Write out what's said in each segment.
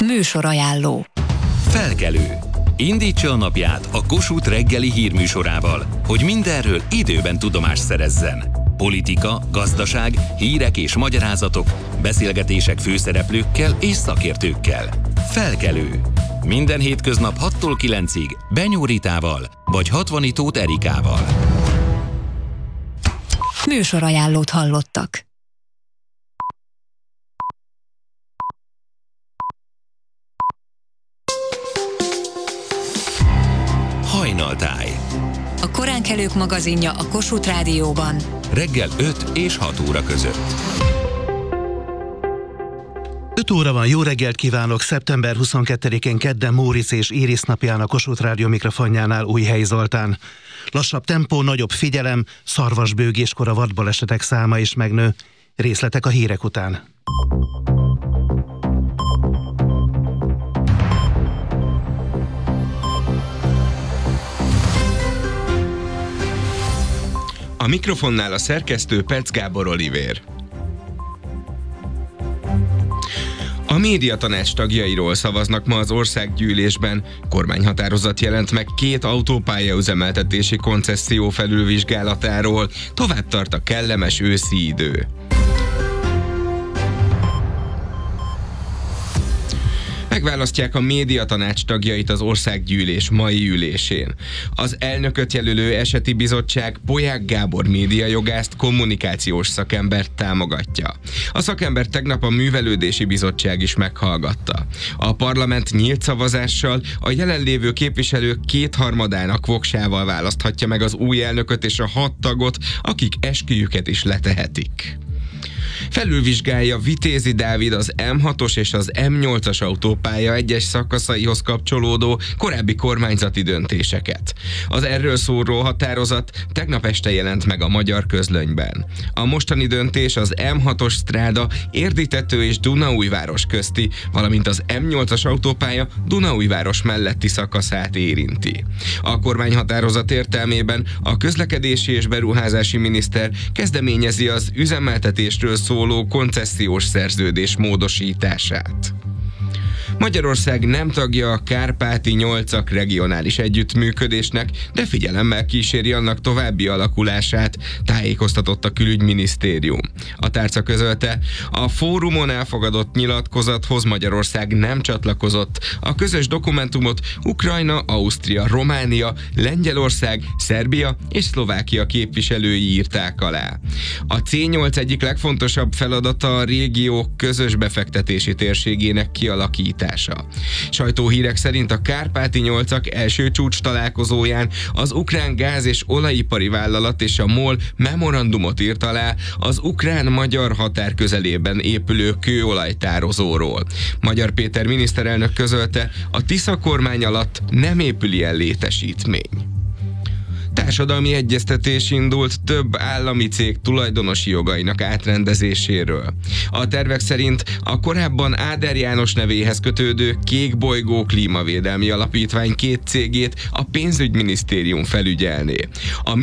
Műsorajánló. Felkelő. Indítsa a napját a Kossuth reggeli hírműsorával, hogy mindenről időben tudomást szerezzen. Politika, gazdaság, hírek és magyarázatok, beszélgetések főszereplőkkel és szakértőkkel. Felkelő. Minden hétköznap 6-tól 9-ig Benyó Ritával vagy Hatvani Tóth Erikával. Műsorajánlót hallottak. Hajnaltáj. A koránkelők magazinja a Kossuth Rádióban. Reggel 5 és 6 óra között. 5 óra van, jó reggelt kívánok! Szeptember 22-én kedden Móricz és Iris napján a Kossuth Rádió mikrofonjánál Újhelyi Zoltán. Lassabb tempó, nagyobb figyelem, szarvasbőgéskor a vadbalesetek száma is megnő. Részletek a hírek után. A mikrofonnál a szerkesztő Pecz Gábor Olivér. A médiatanács tagjairól szavaznak ma az országgyűlésben. Kormányhatározat jelent meg 2 autópálya üzemeltetési koncesszió felülvizsgálatáról. Tovább tart a kellemes őszi idő. Megválasztják a médiatanács tagjait az országgyűlés mai ülésén. Az elnököt jelölő eseti bizottság Polyák Gábor médiajogászt, kommunikációs szakembert támogatja. A szakembert tegnap a művelődési bizottság is meghallgatta. A parlament nyílt szavazással a jelenlévő képviselők 2/3 voksával választhatja meg az új elnököt és a 6 tagot, akik esküjüket is letehetik. Felülvizsgálja Vitézi Dávid az M6-os és az M8-as autópálya egyes szakaszaihoz kapcsolódó korábbi kormányzati döntéseket. Az erről szóló határozat tegnap este jelent meg a Magyar Közlönyben. A mostani döntés az M6-os stráda Érdi-tető és Dunaújváros közti, valamint az M8-as autópálya Dunaújváros melletti szakaszát érinti. A kormányhatározat értelmében a közlekedési és beruházási miniszter kezdeményezi az üzemeltetésről szóló koncesziós szerződés módosítását. Magyarország nem tagja a Kárpáti 8-ak regionális együttműködésnek, de figyelemmel kíséri annak további alakulását, tájékoztatott a külügyminisztérium. A tárca közölte, a fórumon elfogadott nyilatkozathoz Magyarország nem csatlakozott. A közös dokumentumot Ukrajna, Ausztria, Románia, Lengyelország, Szerbia és Szlovákia képviselői írták alá. A C8 egyik legfontosabb feladata a régió közös befektetési térségének kialakítása. Sajtóhírek szerint a Kárpáti 8-ak első csúcs találkozóján az ukrán gáz- és olajipari vállalat és a MOL memorandumot írt alá az ukrán-magyar határ közelében épülő kőolajtározóról. Magyar Péter miniszterelnök közölte, a Tisza kormány alatt nem épül ilyen létesítmény. Társadalmi egyeztetés indult több állami cég tulajdonosi jogainak átrendezéséről. A tervek szerint a korábban Áder János nevéhez kötődő Kék Bolygó Klímavédelmi Alapítvány 2 cégét a pénzügyminisztérium felügyelné. A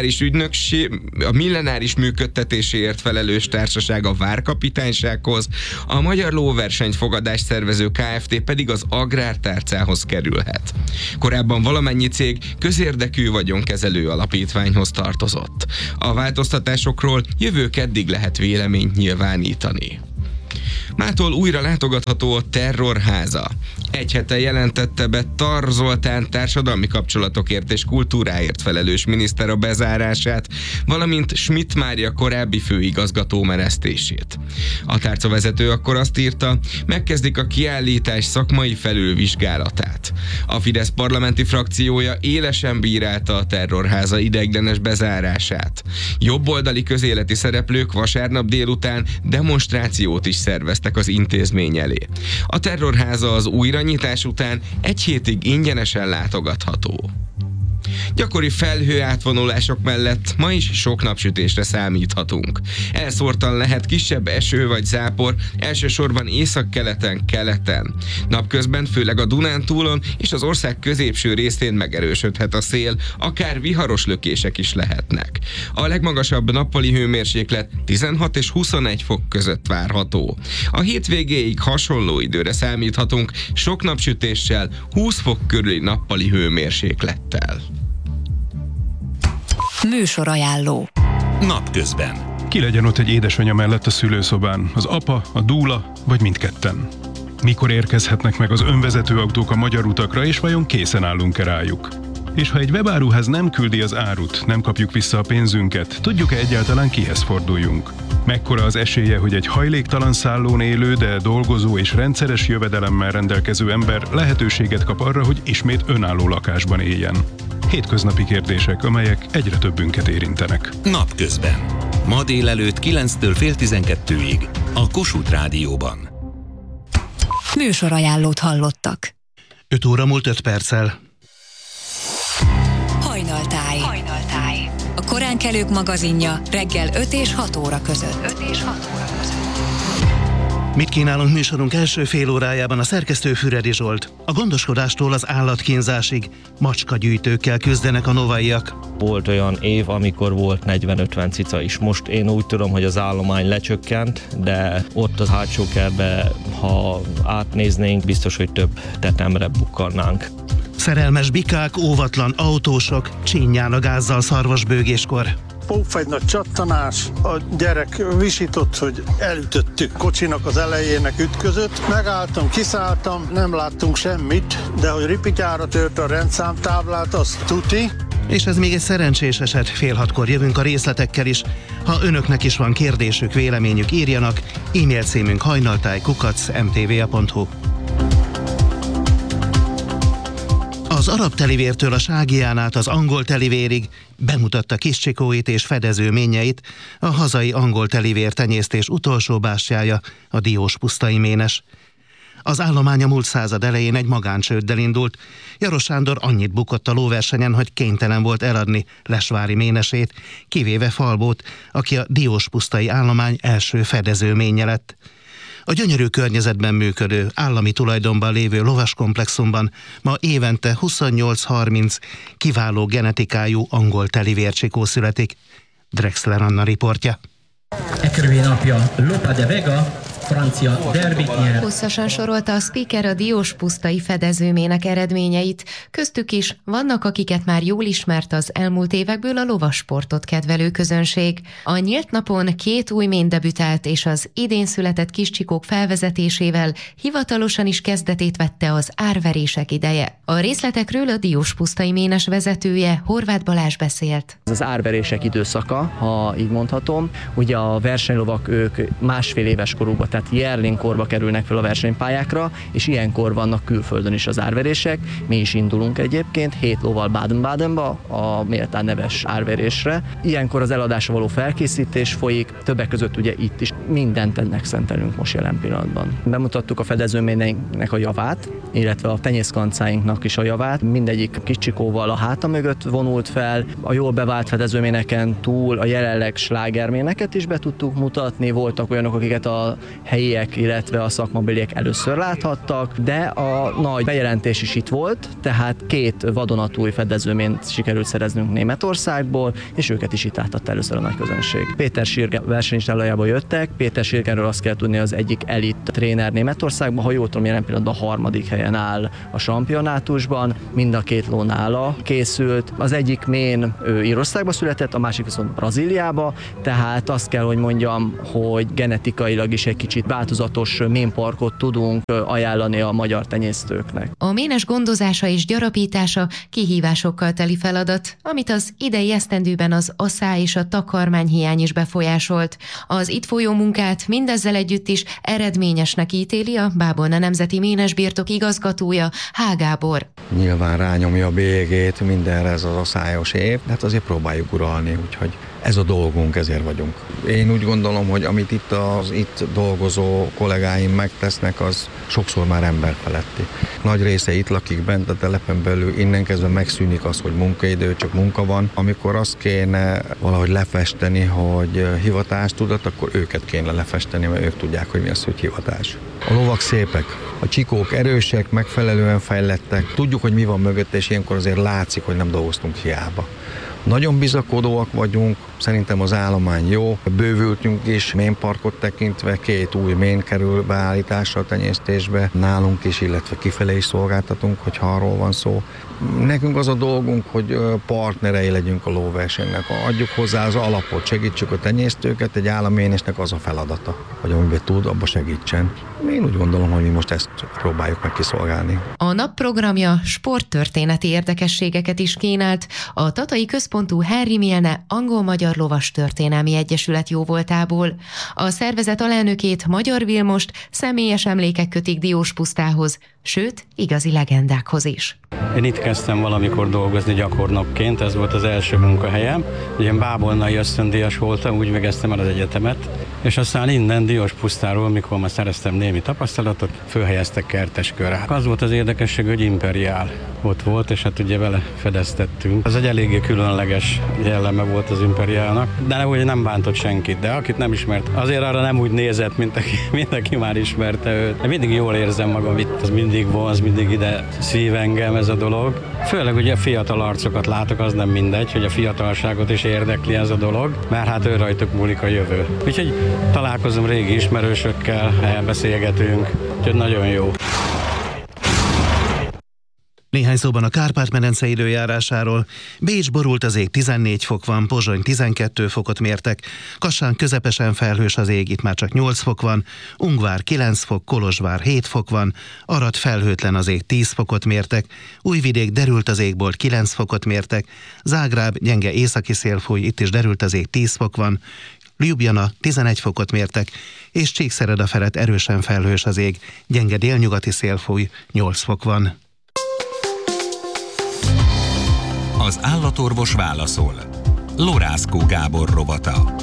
millenáris működtetéséért felelős társaság a Várkapitánysághoz, a Magyar Lóversenyt fogadás szervező Kft. Pedig az Agrártárcához kerülhet. Korábban valamennyi cég közérdekű vagyonkezelő alapítványhoz tartozott. A változtatásokról jövő keddig lehet véleményt nyilvánítani. Mától újra látogatható a Terrorháza. Egy hete jelentette be Tar Zoltán társadalmi kapcsolatokért és kultúráért felelős miniszter a bezárását, valamint Schmidt Mária korábbi főigazgató menesztését. A tárcavezető akkor azt írta, megkezdik a kiállítás szakmai felülvizsgálatát. A Fidesz parlamenti frakciója élesen bírálta a Terrorháza ideiglenes bezárását. Jobboldali közéleti szereplők vasárnap délután demonstrációt is szerveztek az intézmény elé. A Terrorháza az újranyitás után egy hétig ingyenesen látogatható. Gyakori felhő átvonulások mellett ma is sok napsütésre számíthatunk. Elszórtan lehet kisebb eső vagy zápor, elsősorban északkeleten, keleten. Napközben főleg a Dunántúlon és az ország középső részén megerősödhet a szél, akár viharos lökések is lehetnek. A legmagasabb nappali hőmérséklet 16 és 21 fok között várható. A hétvégéig hasonló időre számíthatunk, sok napsütéssel, 20 fok körüli nappali hőmérséklettel. Műsorajánló. Napközben. Ki legyen ott egy édesanyja mellett a szülőszobán? Az apa, a dúla, vagy mindketten? Mikor érkezhetnek meg az önvezető autók a magyar utakra, és vajon készen állunk-e rájuk? És ha egy webáruház nem küldi az árut, nem kapjuk vissza a pénzünket, tudjuk-e egyáltalán kihez forduljunk? Mekkora az esélye, hogy egy hajléktalan szállón élő, de dolgozó és rendszeres jövedelemmel rendelkező ember lehetőséget kap arra, hogy ismét önálló lakásban éljen? Hétköznapi kérdések, amelyek egyre többünket érintenek. Napközben. Ma délelőtt 9-től fél 12-ig a Kossuth Rádióban. Műsorajánlót hallottak. 5 óra múlt 5 perccel. Hajnaltáj. A koránkelők magazinja reggel 5 és 6 óra között. Mit kínálunk műsorunk első fél órájában? A szerkesztő Füredi Zsolt. A gondoskodástól az állatkínzásig macskagyűjtőkkel küzdenek a novaiak. Volt olyan év, amikor volt 40-50 cica is. Most én úgy tudom, hogy az állomány lecsökkent, de ott a hátsó kertbe, ha átnéznénk, biztos, hogy több tetemre bukkanánk. Szerelmes bikák, óvatlan autósok, csínján a gázzal szarvasbőgéskor. Pókfegy nagy csattanás, a gyerek visított, hogy elütöttük kocsinak az elejének ütközött. Megálltam, kiszálltam, nem láttunk semmit, de hogy ripityára tört a rendszámtáblát, az tuti. És ez még egy szerencsés eset, fél 6-kor jövünk a részletekkel is. Ha önöknek is van kérdésük, véleményük, írjanak, e-mail címünk hajnaltáj@mtva.hu. Az arab telivértől a ságián át az angol telivérig bemutatta kis csikóit és fedezőményeit a hazai angol telivér tenyésztés utolsó bástyája, a Dióspusztai Ménes. Az állomány a múlt század elején egy magáncsőddel indult. Jaros Sándor annyit bukott a lóversenyen, hogy kénytelen volt eladni lesvári ménesét, kivéve Falbót, aki a Dióspusztai állomány első fedezőménye lett. A gyönyörű környezetben működő, állami tulajdonban lévő lovaskomplexumban ma évente 28-30 kiváló genetikájú angol telivércsikó születik. Drexler Anna riportja. Körüli napja Lopa de Vega francia derbit nyer. Hosszasan sorolta a speaker a Dióspusztai fedezőmének eredményeit. Köztük is vannak, akiket már jól ismert az elmúlt évekből a lovassportot kedvelő közönség. A nyílt napon 2 új mén debütált, és az idén született kiscsikók felvezetésével hivatalosan is kezdetét vette az árverések ideje. A részletekről a Dióspusztai Ménes vezetője, Horváth Balázs beszélt. Ez az árverések időszaka, ha így mondhatom. Ugye a versenylovak ők másfél éves korukban, tehát yearling korba kerülnek fel a versenypályákra, és ilyenkor vannak külföldön is az árverések. Mi is indulunk egyébként 7 lóval Baden-Badenba a méltán neves árverésre. Ilyenkor az eladásra való felkészítés folyik, többek között ugye itt is mindent ennek szentelünk most jelen pillanatban. Bemutattuk a fedezőményeinknek a javát, illetve a tenyészkancáinknak is a javát. Mindegyik kis csikóval a háta mögött vonult fel. A jól bevált fedezőméneken túl a jelenleg slágerméneket is be tudtuk mutatni. Voltak olyanok, akiket a helyiek, illetve a szakmabeliek először láthattak, de a nagy bejelentés is itt volt, tehát 2 vadonatúj fedezőményt sikerült szereznünk Németországból, és őket is itt láttatta először a nagy közönség. Péter Schirger versenyistájából jöttek. Péter Schirgerről azt kell tudni, az egyik elit tréner Németországban, ha jól tudom, jelen pillanatban a 3. helyen áll a championátusban, mind a 2 ló nála készült. Az egyik mén Írországba született, a másik viszont Brazíliába, tehát azt kell, hogy mondjam, hogy genetikailag is egy kicsit változatos ménparkot tudunk ajánlani a magyar tenyésztőknek. A ménes gondozása és gyarapítása kihívásokkal teli feladat, amit az idei esztendőben az aszály és a takarmányhiány is befolyásolt. Az itt folyó munkát mindezzel együtt is eredményesnek ítéli a Bábolna Nemzeti Ménesbirtok igazgatója, H. Gábor. Nyilván rányomja a bélyegét mindenre ez az aszályos év, de hát azért próbáljuk uralni, úgyhogy Ez a dolgunk, ezért vagyunk. Én úgy gondolom, hogy amit itt dolgozó kollégáim megtesznek, az sokszor már emberfeletti. Nagy része itt lakik bent a telepen belül, innen kezdve megszűnik az, hogy munkaidő, csak munka van. Amikor azt kéne valahogy lefesteni, hogy hivatástudat, akkor őket kéne lefesteni, mert ők tudják, hogy mi az, hogy hivatás. A lovak szépek, a csikók erősek, megfelelően fejlettek. Tudjuk, hogy mi van mögötte, és ilyenkor azért látszik, hogy nem dolgoztunk hiába. Nagyon bizakodóak vagyunk, szerintem az állomány jó, bővültünk is, ménparkot tekintve, 2 új mén kerül beállításra a tenyésztésbe, nálunk is, illetve kifelé is szolgáltatunk, hogyha arról van szó. Nekünk az a dolgunk, hogy partnerei legyünk a lóversenynek, adjuk hozzá az alapot, segítsük a tenyésztőket, egy államménésnek az a feladata, hogy amiben tud, abba segítsen. Én úgy gondolom, hogy mi most ezt próbáljuk meg kiszolgálni. A nap programja sporttörténeti érdekességeket is kínált. A Tatai Központú Henry Milne Angol-Magyar Lovas Történelmi Egyesület jóvoltából. A szervezet alelnökét, Magyar Vilmost személyes emlékek kötik Dióspusztához, sőt, igazi legendákhoz is. Én itt kezdtem valamikor dolgozni gyakornokként, ez volt az első munkahelyem. Ilyen bábolnai ösztöndíjas voltam, úgy végeztem el az egyetemet, és aztán innen Dióspusztáról, mikor már szereztem némi tapasztalatot, fölhelyeztek Kerteskörre. Az volt az érdekesség, hogy Imperiál ott volt, és hát ugye vele fedeztettünk. Ez egy eléggé különleges jelleme volt az Imperiálnak, de ugye nem bántott senkit, de akit nem ismert, azért arra nem úgy nézett, mint aki már ismerte őt. De mindig jól érzem magam itt, az mindig vonz, mindig ide szív engem ez a dolog. Főleg ugye a fiatal arcokat látok, az nem mindegy, hogy a fiatalságot is érdekli ez a dolog, mert hát ő rajtuk múlik a jövő. Úgyhogy találkozom régi ismerősökkel, elbeszélgetünk, úgyhogy nagyon jó. Néhány szóban a Kárpát-medence időjárásáról. Bécs borult az ég, 14 fok van, Pozsony 12 fokot mértek, Kassán közepesen felhős az ég, itt már csak 8 fok van, Ungvár 9 fok, Kolozsvár 7 fok van, Arad felhőtlen az ég, 10 fokot mértek, Újvidék derült az égbolt, 9 fokot mértek, Zágráb gyenge északi szél fúj, itt is derült az ég, 10 fok van, Ljubljana 11 fokot mértek, és Csíkszereda-Feret erősen felhős az ég, gyenge délnyugati szél fúj, 8 fok van. Az állatorvos válaszol. Lorászkó Gábor rovata.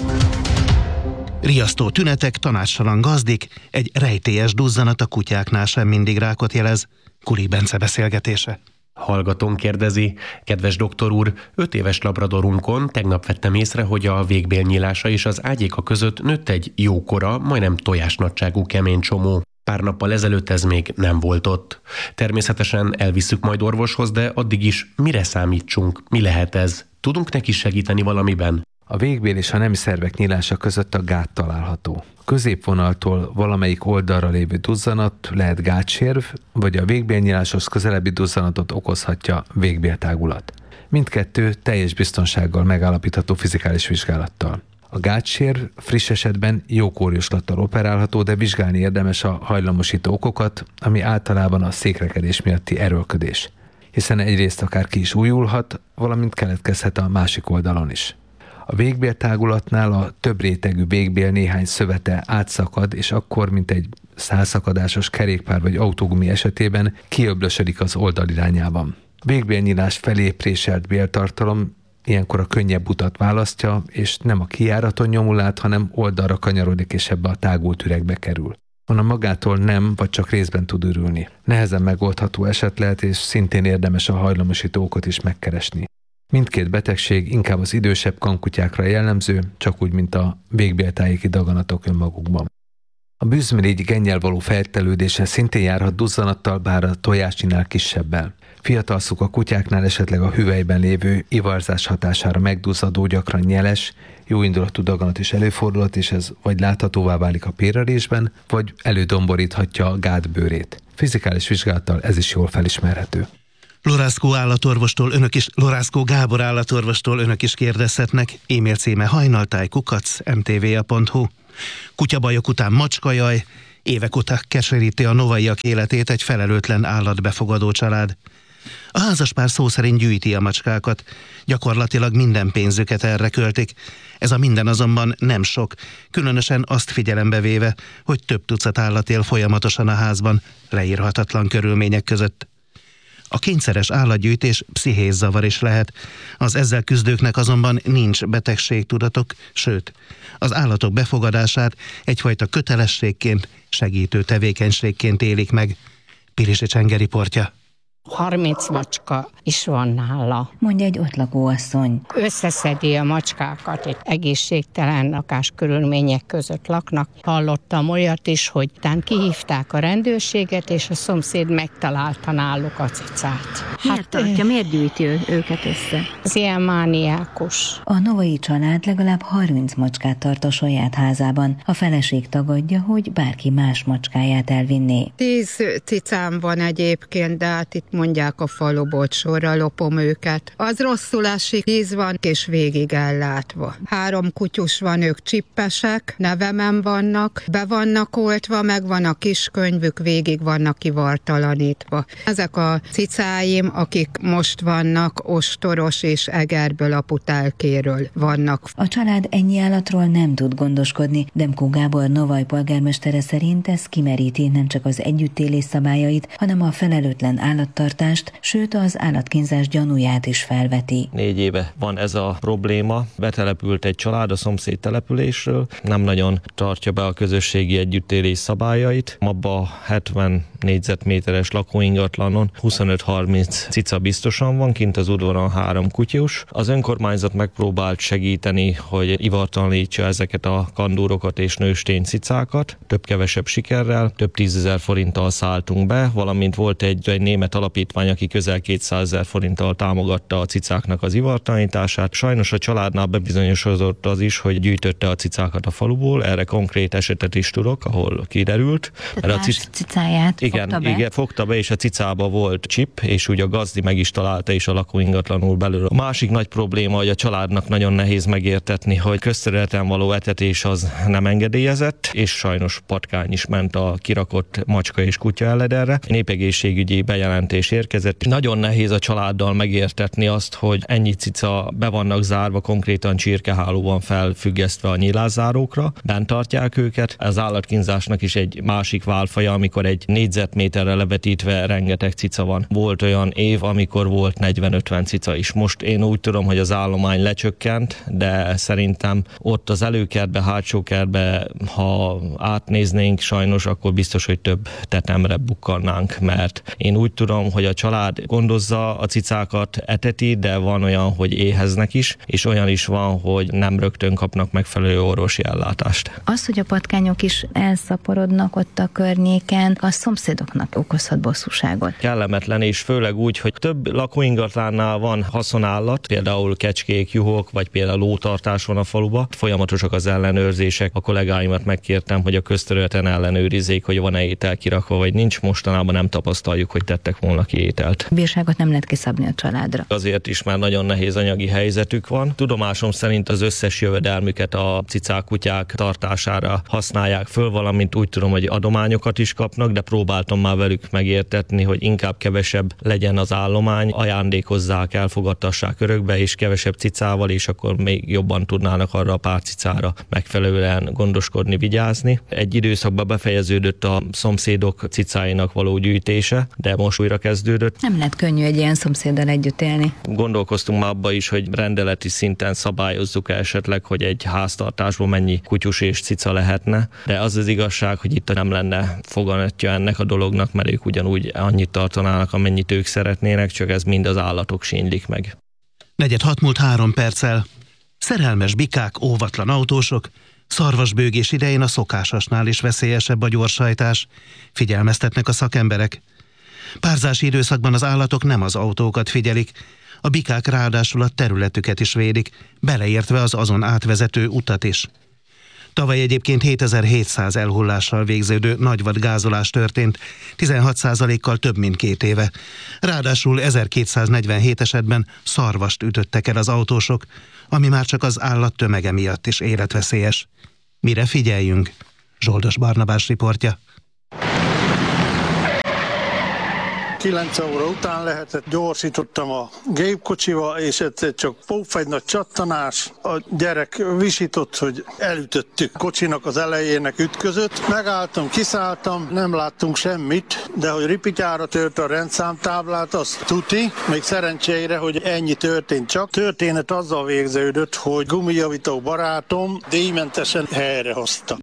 Riasztó tünetek, tanácstalan gazdik, egy rejtélyes duzzanat a kutyáknál sem mindig rákot jelez. Kuli Bence beszélgetése. Hallgatón kérdezi, kedves doktor úr, 5 éves labradorunkon tegnap vettem észre, hogy a végbélnyílása és az ágyéka között nőtt egy jókora, majdnem tojásnagyságú kemény csomó. Pár nappal ezelőtt ez még nem volt ott. Természetesen elvisszük majd orvoshoz, de addig is mire számítsunk, mi lehet ez? Tudunk neki segíteni valamiben? A végbél és a nemi szervek nyílása között a gát található. A középvonaltól valamelyik oldalra lévő duzzanat lehet gátsérv, vagy a végbélnyíláshoz közelebbi duzzanatot okozhatja végbéltágulat. Mindkettő teljes biztonsággal megállapítható fizikális vizsgálattal. A gátsér friss esetben jókórjóslattal operálható, de vizsgálni érdemes a hajlamosító okokat, ami általában a székrekedés miatti erőlködés, hiszen egyrészt akár ki is újulhat, valamint keletkezhet a másik oldalon is. A végbéltágulatnál a több rétegű végbél néhány szövete átszakad, és akkor, mint egy szálszakadásos kerékpár vagy autógumi esetében kiöblösödik az oldal irányában. Végbélnyílás felé préselt béltartalom ilyenkor a könnyebb utat választja, és nem a kijáraton nyomul át, hanem oldalra kanyarodik, és ebbe a tágult üregbe kerül. Onnan magától nem, vagy csak részben tud ürülni. Nehezen megoldható eset lehet, és szintén érdemes a hajlamosító okot is megkeresni. Mindkét betegség inkább az idősebb kankutyákra jellemző, csak úgy, mint a végbéltájéki daganatok önmagukban. A bűzmirigy gennyel való feltelődése szintén járhat duzzanattal, bár a tojásnál kisebbel. Fiatalszuk a kutyáknál esetleg a hüvelyben lévő ivarzás hatására megduzzadó, gyakran nyeles, jóindulatú daganat is előfordulhat, és ez vagy láthatóvá válik a pérrelésben, vagy elődomboríthatja a gátbőrét. Fizikális vizsgálattal ez is jól felismerhető. Lorászkó állatorvostól Lorászkó Gábor állatorvostól önök is kérdezhetnek. E-mail címe hajnaltáj@mtva.hu. Kutyabajok után macskajaj, évek óta keseríti a novaiak életét egy felelőtlen állatbefogadó család. A házaspár szó szerint gyűjti a macskákat, gyakorlatilag minden pénzüket erre költik. Ez a minden azonban nem sok, különösen azt figyelembe véve, hogy több tucat állat él folyamatosan a házban, leírhatatlan körülmények között. A kényszeres állatgyűjtés pszichészzavar is lehet. Az ezzel küzdőknek azonban nincs betegségtudatok, sőt, az állatok befogadását egyfajta kötelességként, segítő tevékenységként élik meg. Pirisi Csenge riportja. 30 macska is van nála. Mondja egy ott lakó asszony. Összeszedi a macskákat, itt egészségtelen lakáskörülmények között laknak. Hallottam olyat is, hogy tán kihívták a rendőrséget, és a szomszéd megtalálta náluk a cicát. Miért tartja, miért gyűjti őket össze? Az ilyen mániákus. A Novai család legalább 30 macskát tart a saját házában. A feleség tagadja, hogy bárki más macskáját elvinné. 10 cicám van egyébként, de hát itt mondják a faluból, sorra lopom őket. Az rosszul esik, 10 van, és végig ellátva. 3 kutyus van, ők csippesek, nevemen vannak, be vannak oltva, meg van a kiskönyvük, végig vannak kivartalanítva. Ezek a cicáim, akik most vannak, ostoros és Egerből, Aputelkéről vannak. A család ennyi állatról nem tud gondoskodni. Demko Gábor Novaj polgármestere szerint ez kimeríti nem csak az együttélés szabályait, hanem a felelőtlen állattartást, sőt az állatkínzás gyanúját is felveti. 4 éve van ez a probléma. Betelepült egy család a szomszéd településről, nem nagyon tartja be a közösségi együttélés szabályait. Abba 70 négyzetméteres lakóingatlanon 25-30 cica biztosan van, kint az udvaron 3 kutyus. Az önkormányzat megpróbált segíteni, hogy ivartalanítsa ezeket a kandúrokat és nőstény cicákat. Több-kevesebb sikerrel, több 10 000 forinttal szálltunk be, valamint volt egy német alapítvány, aki közel 200 000 forinttal támogatta a cicáknak az ivartalanítását. Sajnos a családnál bebizonyosodott az is, hogy gyűjtötte a cicákat a faluból, erre konkrét esetet is tudok, ahol kiderült. Tehát cicáját igen, fogta be, és a cicába volt chip, és úgy a gazdi meg is találta, és a lakóingatlanul belül. A másik nagy probléma, hogy a családnak nagyon nehéz megértetni, hogy közterületen való etetés az nem engedélyezett, és sajnos patkány is ment a kirakott macska és kutya ellenére. Népegészségügyi bejelentés érkezett. Nagyon nehéz a családdal megértetni azt, hogy ennyi cica be vannak zárva, konkrétan csirkeháló van felfüggesztve a nyilászárókra, bent tartják őket. Az állatkínzásnak is egy másik válfaja, amikor egy négyzetméterre levetítve rengeteg cica van. Volt olyan év, amikor volt 40-50 cica is. Most én úgy tudom, hogy az állomány lecsökkent, de szerintem ott az előkertbe, hátsó kertbe, ha átnéznénk sajnos, akkor biztos, hogy több tetemre bukkannánk, mert én úgy tudom, hogy a család gondozza a cicákat, eteti, de van olyan, hogy éheznek is, és olyan is van, hogy nem rögtön kapnak megfelelő orvosi ellátást. Az, hogy a patkányok is elszaporodnak ott a környéken, a szomszédoknak okozhat bosszúságot. Kellemetlen, és főleg úgy, hogy több lakóingatlánnál van haszonállat, például kecskék, juhok, vagy például lótartás van a faluba. Folyamatosak az ellenőrzések. A kollégáimat megkértem, hogy a közterületen ellenőrizzék, hogy van-e étel kirakva, vagy nincs. Mostanában nem tapasztaljuk, hogy tettek volna ki ételt. Bírságot nem lehet kiszabni a családra. Azért is már nagyon nehéz anyagi helyzetük van. Tudomásom szerint az összes jövedelmüket a cicák, kutyák tartására használják föl, valamint úgy tudom, hogy adományokat is kapnak, de próbáltam már velük megértetni, hogy inkább kevesebb legyen az állomány, ajándékozzák, elfogadtassák örökbe, és kevesebb cicával, és akkor még jobban tudnának arra a pár cicára megfelelően gondoskodni, vigyázni. Egy időszakban befejeződött a szomszédok cicáinak való gyűjtése, de most újra kezdődött. Nem lehet könnyű egy ilyen szomszéddal együtt élni. Gondolkoztunk már abba is, hogy rendeleti szinten szabályozzuk esetleg, hogy egy háztartásban mennyi kutyus és cica lehetne, de az az igazság, hogy itt nem lenne foganatja ennek a dolognak, mert ők ugyanúgy annyit tartanának, amennyit ők szeretnének, csak ez mind az állatok sínlik meg. 4:06 múlt 3 perccel. Szerelmes bikák, óvatlan autósok, szarvasbőgés idején a szokásosnál is veszélyesebb a gyorshajtás, figyelmeztetnek a szakemberek. Párzási időszakban az állatok nem az autókat figyelik, a bikák ráadásul a területüket is védik, beleértve az azon átvezető utat is. Tavaly egyébként 7700 elhullással végződő nagyvad gázolás történt, 16%-kal több mint 2 éve. Ráadásul 1247 esetben szarvast ütöttek el az autósok, ami már csak az állat tömege miatt is életveszélyes. Mire figyeljünk? Zsoldos Barnabás riportja. 9 óra után lehetett, gyorsítottam a gépkocsival, és egyszer csak puf, egy nagy csattanás, a gyerek visított, hogy elütöttük. Kocsinak az elejének ütközött, megálltam, kiszálltam, nem láttunk semmit, de hogy ripityára tört a rendszámtáblát, az tuti, még szerencsére, hogy ennyi történt csak. Történet azzal végződött, hogy gumijavító barátom díjmentesen helyrehozta.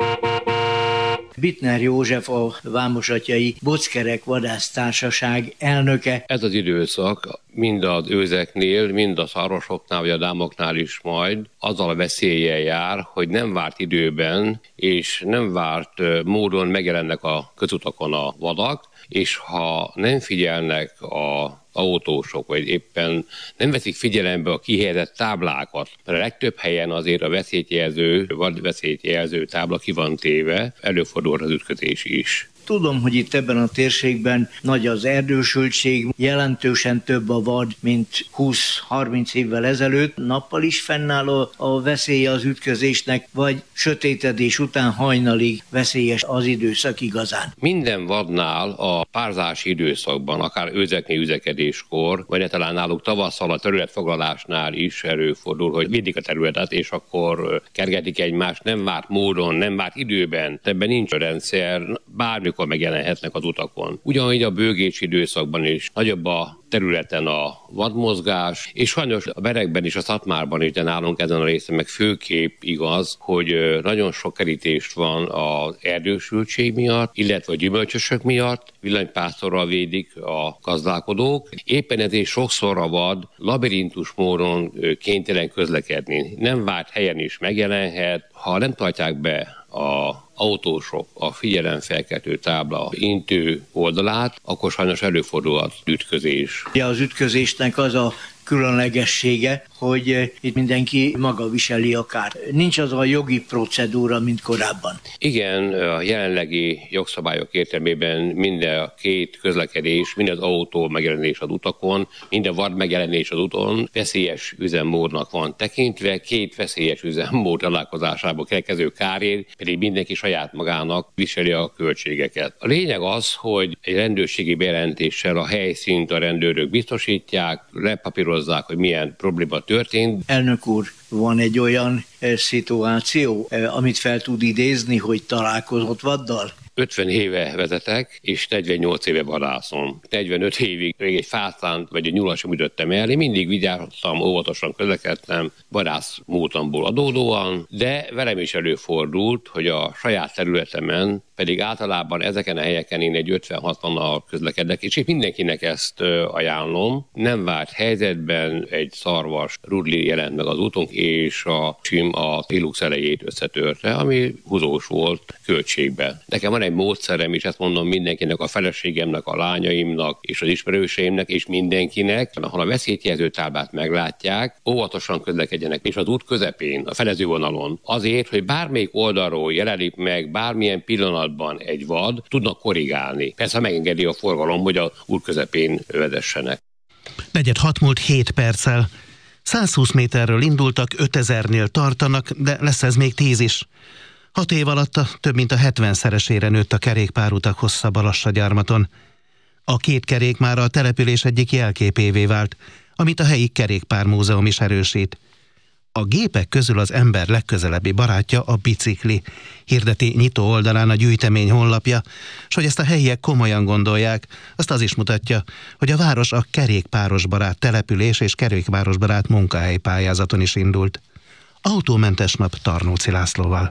Bittner József, a Vámosattyai Bockerek Vadásztársaság elnöke. Ez az időszak mind az őzeknél, mind a szarvasoknál vagy a dámoknál is majd azzal a veszéllyel jár, hogy nem várt időben és nem várt módon megjelennek a közutakon a vadak, és ha nem figyelnek az autósok, vagy éppen nem veszik figyelembe a kihelyezett táblákat, mert a legtöbb helyen azért a vadveszélyjelző tábla ki van téve, előfordul az ütközés is. Tudom, hogy itt ebben a térségben nagy az erdősültség, jelentősen több a vad, mint 20-30 évvel ezelőtt. Nappal is fennáll a veszélye az ütközésnek, vagy sötétedés után hajnalig veszélyes az időszak igazán. Minden vadnál a párzási időszakban, akár őzeknél üzekedéskor, vagy talán náluk tavasszal a területfoglalásnál is előfordul, hogy védik a területet, és akkor kergetik egymást, nem várt módon, nem várt időben. Ebben nincs a rendszer, bármikor megjelenhetnek az utakon. Ugyanígy a bőgési időszakban is nagyobb a területen a vadmozgás, és sajnos a Berekben is, a Szatmárban is, de nálunk ezen a részen meg főképp igaz, hogy nagyon sok kerítést van az erdősültség miatt, illetve a gyümölcsösök miatt, villanypásztorral védik a gazdálkodók. Éppen ezért sokszor a vad labirintus módon kénytelen közlekedni. Nem várt helyen is megjelenhet, ha nem tartják be az autósok a figyelemfelkeltő tábla intő oldalát, akkor sajnos előfordul az ütközés. Az ütközésnek az a különlegessége, hogy itt mindenki maga viseli a kárt. Nincs az a jogi procedúra, mint korábban. Igen, a jelenlegi jogszabályok értelmében minden a két közlekedés, mind az autó megjelenés az utakon, mind a vad megjelenés az úton veszélyes üzemmódnak van tekintve. Két veszélyes üzemmód találkozásából keletkező kárért pedig mindenki saját magának viseli a költségeket. A lényeg az, hogy egy rendőrségi bejelentéssel a helyszínt a rendőrök biztosítják, lepapírozzák, hogy milyen probléma történt. Elnök úr, van egy olyan szituáció, amit fel tud idézni, hogy találkozott vaddal? 50 éve vezetek, és 48 éve vadászom. 45 évig még egy fászlánt vagy egy nyulat sem ütöttem el. Én mindig vigyáztam, óvatosan közlekedtem, vadász múltamból adódóan, de velem is előfordult, hogy a saját területemen, pedig általában ezeken a helyeken én egy 50-60-nal közlekedek, és mindenkinek ezt ajánlom. Nem várt helyzetben egy szarvas rudli jelent meg az úton, és a csim a Hilux elejét összetörte, ami húzós volt költségben. Nekem van egy módszerem, és ezt mondom mindenkinek, a feleségemnek, a lányaimnak, és az ismerőseimnek, és mindenkinek, ha a veszélyjelző táblát meglátják, óvatosan közlekedjenek, és az út közepén, a felezővonalon, azért, hogy bármelyik oldalról jelenik meg bármilyen pillanatban egy vad, tudnak korrigálni. Persze megengedi a forgalom, hogy az út közepén vezessenek. 4:06 múlt 7 perccel. 120 méterről indultak, 5000-nél tartanak, de lesz ez még 10 is. 6 év alatt több mint a 70-szeresére nőtt a kerékpárutak hossza Balassagyarmaton. A két kerék már a település egyik jelképévé vált, amit a helyi kerékpármúzeum is erősít. A gépek közül az ember legközelebbi barátja a bicikli, hirdeti nyitó oldalán a gyűjtemény honlapja, s hogy ezt a helyiek komolyan gondolják, azt az is mutatja, hogy a város a kerékpárosbarát település és kerékpárosbarát munkahely pályázaton is indult. Autómentes nap Tarnóci Lászlóval.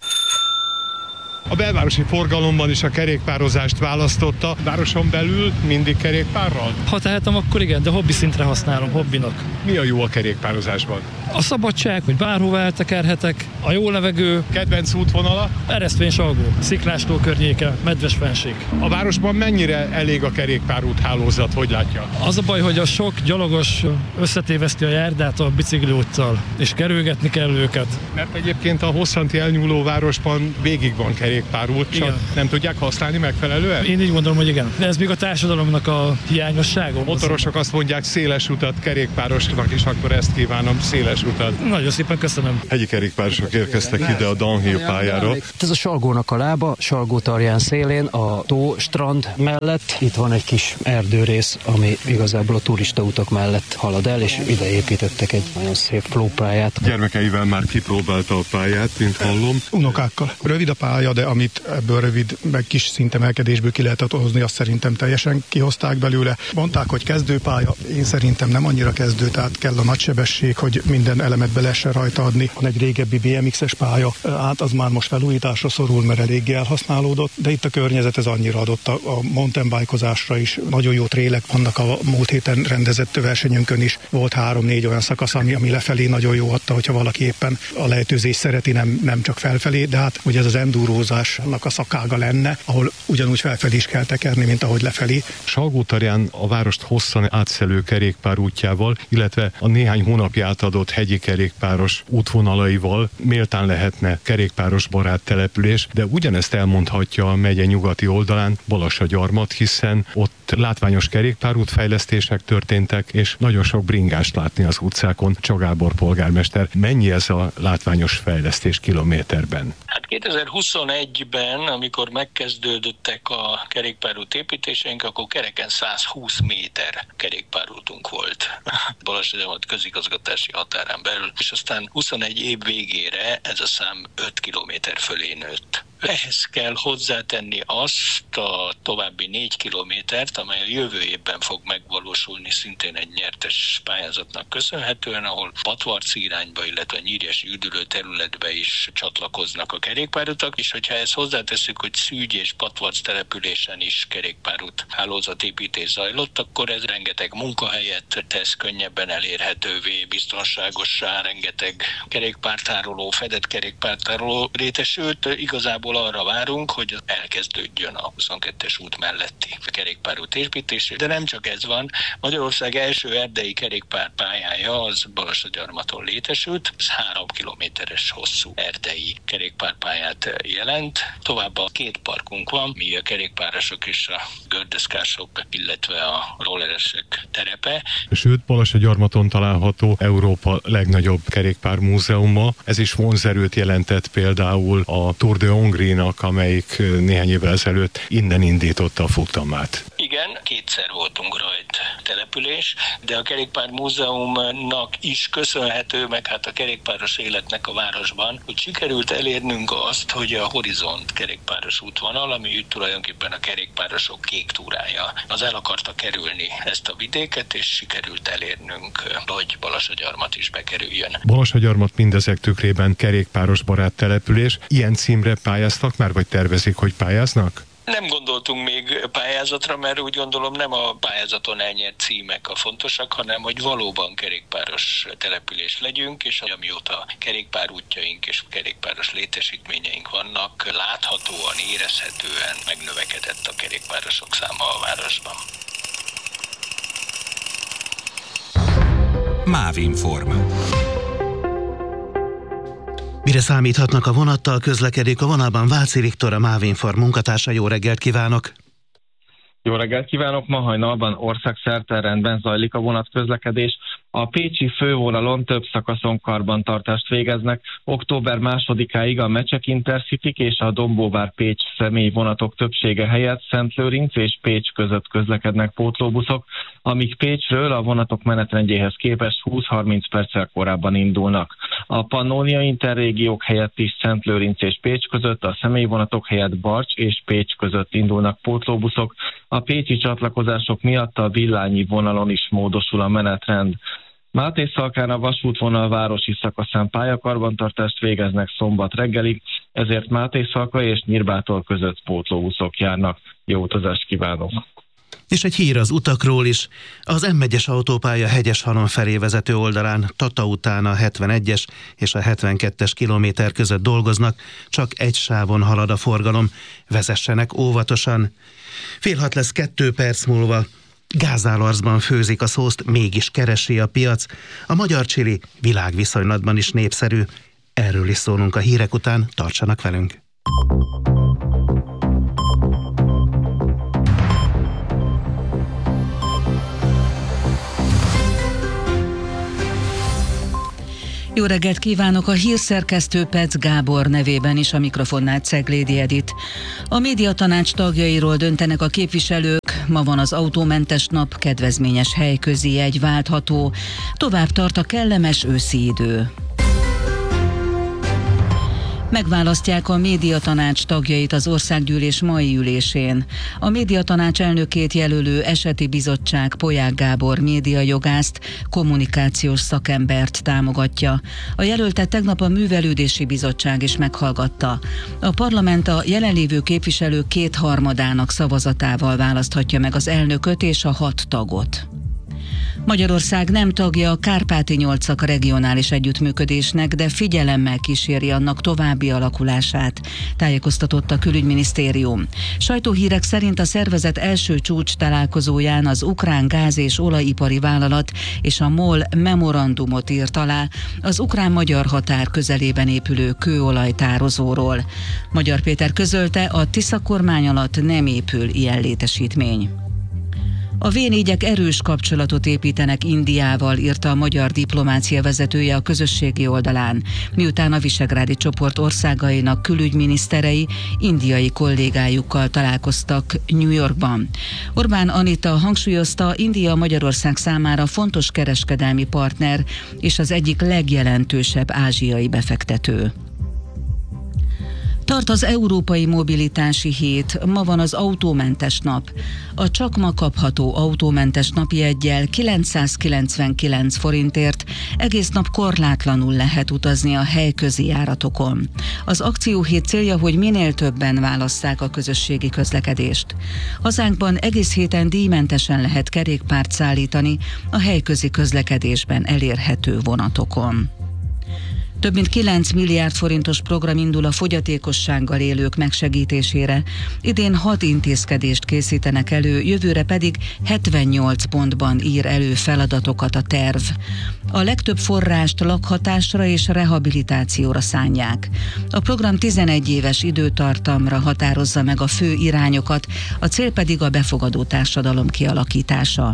A belvárosi forgalomban is a kerékpározást választotta. Városon belül mindig kerékpárral? Ha tehetem, akkor igen, de hobbi szintre használom, hobbinak. Mi a jó a kerékpározásban? A szabadság, hogy bárhova eltekerhetek, a jó levegő. Kedvenc útvonala? Eresztvény-Salgó, Sziklástó környéke, Medves fenség. A városban mennyire elég a kerékpárút hálózat, hogy látja? Az a baj, hogy a sok gyalogos összetéveszti a járdát a bicikli úttal, és kerülgetni kell őket. Mert egyébként a hosszanti elnyúló városban végig van kerékpár kerékpárút, csak nem tudják használni megfelelően? Én így gondolom, hogy igen. De ez még a társadalomnak a hiányossága. Motorosok azt mondják, széles utat kerékpárosnak, és akkor ezt kívánom, széles utat. Nagyon szépen köszönöm. Hegyi kerékpárosok érkeztek ide a downhill pályára. Ez a Salgónak a lába, Salgó-Tarján szélén, a tó strand mellett. Itt van egy kis erdőrész, ami igazából a turistautak mellett halad el, és ide építettek egy nagyon szép flópályát. Gyermekeivel már kipróbálta a pályát, mint hallom. Unokákkal. Rövid a pálya, de amit ebből rövid, meg kis szintemelkedésből ki lehetett hozni, azt szerintem teljesen kihozták belőle. Mondták, hogy kezdőpálya, én szerintem nem annyira kezdő, tehát kell a nagy sebesség, hogy minden elemet be lehessen rajta adni. Van egy régebbi BMX-es pálya, hát az már most felújításra szorul, mert eléggé elhasználódott, de itt a környezet ez annyira adott a mountain bike-ozásra is. Nagyon jó trélek vannak, a múlt héten rendezett versenyünkön is. Volt 3-4 olyan szakasz, ami lefelé nagyon jó adta, hogyha valaki éppen a lejtőzés szereti, nem csak felfelé, de hát ugye ez az endurózásnak a szakága lenne, ahol ugyanúgy felfelé is kell tekerni, mint ahogy lefelé. Salgó-Tarján a várost hosszan átszelő kerékpárútjával, illetve a néhány hónapja átadott hegyi kerékpáros útvonalaival méltán lehetne kerékpáros barát település, de ugyanezt elmondhatja a megye nyugati oldalán Balassagyarmat, hiszen ott látványos kerékpárútfejlesztések történtek, és nagyon sok bringást látni az utcákon. Csagábor polgármester, mennyi ez a látványos fejlesztés kilométerben? Hát 2021-ben, amikor megkezdődöttek a kerékpárút építéseink, akkor kereken 120 méter kerékpárútunk volt Balassagyarmat közigazgatási határán belül, és aztán 21 év végére ez a szám 5 kilométer fölé nőtt. Ehhez kell hozzátenni azt a további 4 kilométert, amely a jövő évben fog megvalósulni szintén egy nyertes pályázatnak köszönhetően, ahol Patvarci irányba, illetve Nyírjási üdülő területbe is csatlakoznak a kerékpárutak, és hogyha ezt hozzátesszük, hogy Szűgy és Patvarc településen is kerékpárút hálózatépítés zajlott, akkor ez rengeteg munkahelyet tesz könnyebben elérhetővé, biztonságossá, rengeteg kerékpártároló, fedett kerékpártároló létesült. Igazából arra várunk, hogy elkezdődjön a 22-es út melletti kerékpárút építés. De nem csak ez van. Magyarország első erdei kerékpárpályája az Balassagyarmaton létesült. Ez 3 kilométeres hosszú erdei kerékpárpályát jelent. Továbbá 2 parkunk van, mi a kerékpárosok és a gördeszkások, illetve a rolleresek terepe. Sőt, Balassagyarmaton található Európa legnagyobb kerékpármúzeuma. Ez is vonzerőt jelentett például a Tour de Hongrie-nak, amelyik néhány évvel ezelőtt innen indította a futamát. Igen, 2-szer voltunk rajt település, de a Kerékpár Múzeumnak is köszönhető, meg hát a kerékpáros életnek a városban, hogy sikerült elérnünk azt, hogy a Horizont kerékpáros útvonal, ami tulajdonképpen a kerékpárosok kék túrája, az el akarta kerülni ezt a vidéket, és sikerült elérnünk, hogy Balassagyarmat is bekerüljön. Balassagyarmat mindezek tükrében kerékpáros barát település. Ilyen címre pályáztak már, vagy tervezik, hogy pályáznak? Nem gondoltunk még pályázatra, mert úgy gondolom nem a pályázaton elnyert címek a fontosak, hanem hogy valóban kerékpáros település legyünk, és amióta kerékpárútjaink és kerékpáros létesítményeink vannak, láthatóan, érezhetően megnövekedett a kerékpárosok száma a városban. Mávinform. Mire számíthatnak a vonattal közlekedik a vonalban Váci Viktor, a Mávinform munkatársa. Jó reggelt kívánok! Jó reggelt kívánok! Ma hajnalban országszerte rendben zajlik a vonatközlekedés. A pécsi fővonalon több szakaszon karbantartást végeznek. Október 2-áig a Mecsek Intercity és a Dombóvár-Pécs személyvonatok többsége helyett Szentlőrinc és Pécs között közlekednek pótlóbuszok, amíg Pécsről a vonatok menetrendjéhez képest 20-30 perccel korábban indulnak. A Pannónia Interrégiók helyett is Szentlőrinc és Pécs között, a személyvonatok helyett Barcs és Pécs között indulnak pótlóbuszok. A pécsi csatlakozások miatt a Villányi vonalon is módosul a menetrend. Mátészalkán a vasútvonal városi szakaszán pályakarbantartást végeznek szombat reggelig, ezért Mátészalka és Nyírbátor között pótlóbuszok járnak. Jó utazást kívánok! És egy hír az utakról is. Az M1-es autópálya Hegyeshalom felé vezető oldalán Tata után a 71-es és a 72-es kilométer között dolgoznak, csak egy sávon halad a forgalom. Vezessenek óvatosan. 5:30 lesz 2 perc múlva. Gázálarcban főzik a szószt, mégis keresi a piac. A magyar csili világviszonylatban is népszerű. Erről is szólunk a hírek után, tartsanak velünk! Jó reggelt kívánok, a hírszerkesztő Pec Gábor nevében is a mikrofonnál Ceglédi Edit. A médiatanács tagjairól döntenek a képviselők, ma van az autómentes nap, kedvezményes helyközi jegy váltható, tovább tart a kellemes őszi idő. Megválasztják a médiatanács tagjait az országgyűlés mai ülésén. A médiatanács elnökét jelölő eseti bizottság Polyák Gábor médiajogászt, kommunikációs szakembert támogatja. A jelöltet tegnap a művelődési bizottság is meghallgatta. A parlament a jelenlévő képviselők 2/3 szavazatával választhatja meg az elnököt és a 6 tagot. Magyarország nem tagja a Kárpáti-8 regionális együttműködésnek, de figyelemmel kíséri annak további alakulását, tájékoztatott a Külügyminisztérium. Sajtóhírek szerint a szervezet első csúcs találkozóján az ukrán gáz- és olajipari vállalat és a MOL memorandumot írt alá az ukrán-magyar határ közelében épülő kőolajtározóról. Magyar Péter közölte, a Tisza kormány alatt nem épül ilyen létesítmény. A V4-ek erős kapcsolatot építenek Indiával, írta a magyar diplomácia vezetője a közösségi oldalán, miután a visegrádi csoport országainak külügyminiszterei indiai kollégájukkal találkoztak New Yorkban. Orbán Anita hangsúlyozta, India Magyarország számára fontos kereskedelmi partner és az egyik legjelentősebb ázsiai befektető. Tart az Európai Mobilitási Hét, ma van az autómentes nap. A csak ma kapható autómentes napjeggyel 999 forintért egész nap korlátlanul lehet utazni a helyközi járatokon. Az akcióhét célja, hogy minél többen válasszák a közösségi közlekedést. Hazánkban egész héten díjmentesen lehet kerékpárt szállítani a helyközi közlekedésben elérhető vonatokon. Több mint 9 milliárd forintos program indul a fogyatékossággal élők megsegítésére. Idén 6 intézkedést készítenek elő, jövőre pedig 78 pontban ír elő feladatokat a terv. A legtöbb forrást lakhatásra és rehabilitációra szánják. A program 11 éves időtartamra határozza meg a fő irányokat, a cél pedig a befogadó társadalom kialakítása.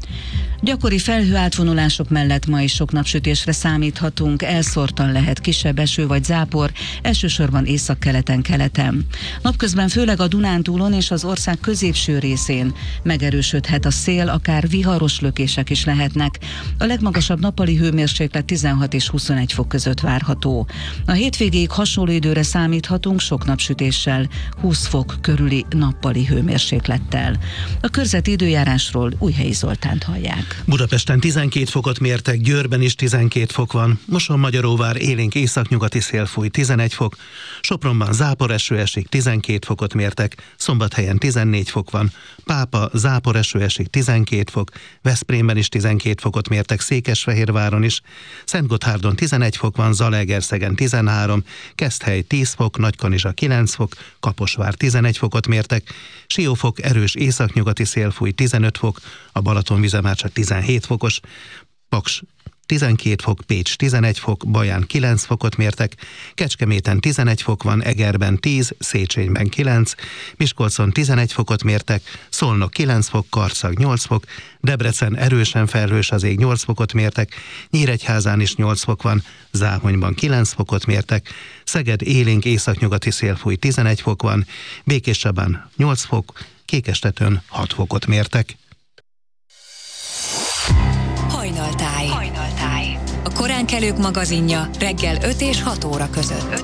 Gyakori felhőátvonulások mellett ma is sok napsütésre számíthatunk, elszórtan lehet kisebb eső vagy zápor, elsősorban északkeleten, keleten. Napközben főleg a Dunántúlon és az ország középső részén megerősödhet a szél, akár viharos lökések is lehetnek. A legmagasabb nappali hőmérséklet 16 és 21 fok között várható. A hétvégéig hasonló időre számíthatunk sok napsütéssel, 20 fok körüli nappali hőmérséklettel. A körzeti időjárásról Újhelyi Zoltánt hallják. Budapesten 12 fokot mértek, Győrben is 12 fok van, Mosonmagyaróvár élénk északnyugati szél fúj 11 fok, Sopronban záporeső esik 12 fokot mértek, Szombathelyen 14 fok van, Pápa záporeső esik 12 fok, Veszprémben is 12 fokot mértek, Székesfehérváron is, Szentgotthárdon 11 fok van, Zalaegerszegen 13, Keszthely 10 fok, Nagykanizsa 9 fok, Kaposvár 11 fokot mértek, Siófok erős északnyugati szél fúj 15 fok, a Balatonvize már csak 17 fokos, Paks 12 fok, Pécs 11 fok, Baján 9 fokot mértek, Kecskeméten 11 fok van, Egerben 10, Széchenyben 9, Miskolcon 11 fokot mértek, Szolnok 9 fok, Karcag 8 fok, Debrecen erősen felhős az ég 8 fokot mértek, Nyíregyházán is 8 fok van, Záhonyban 9 fokot mértek, Szeged élénk északnyugati szél fúj 11 fok van, Békéscsabán 8 fok, Kékestetőn 6 fokot mértek. Hajnaltáj. A koránkelők magazinja reggel 5 és 6 óra között.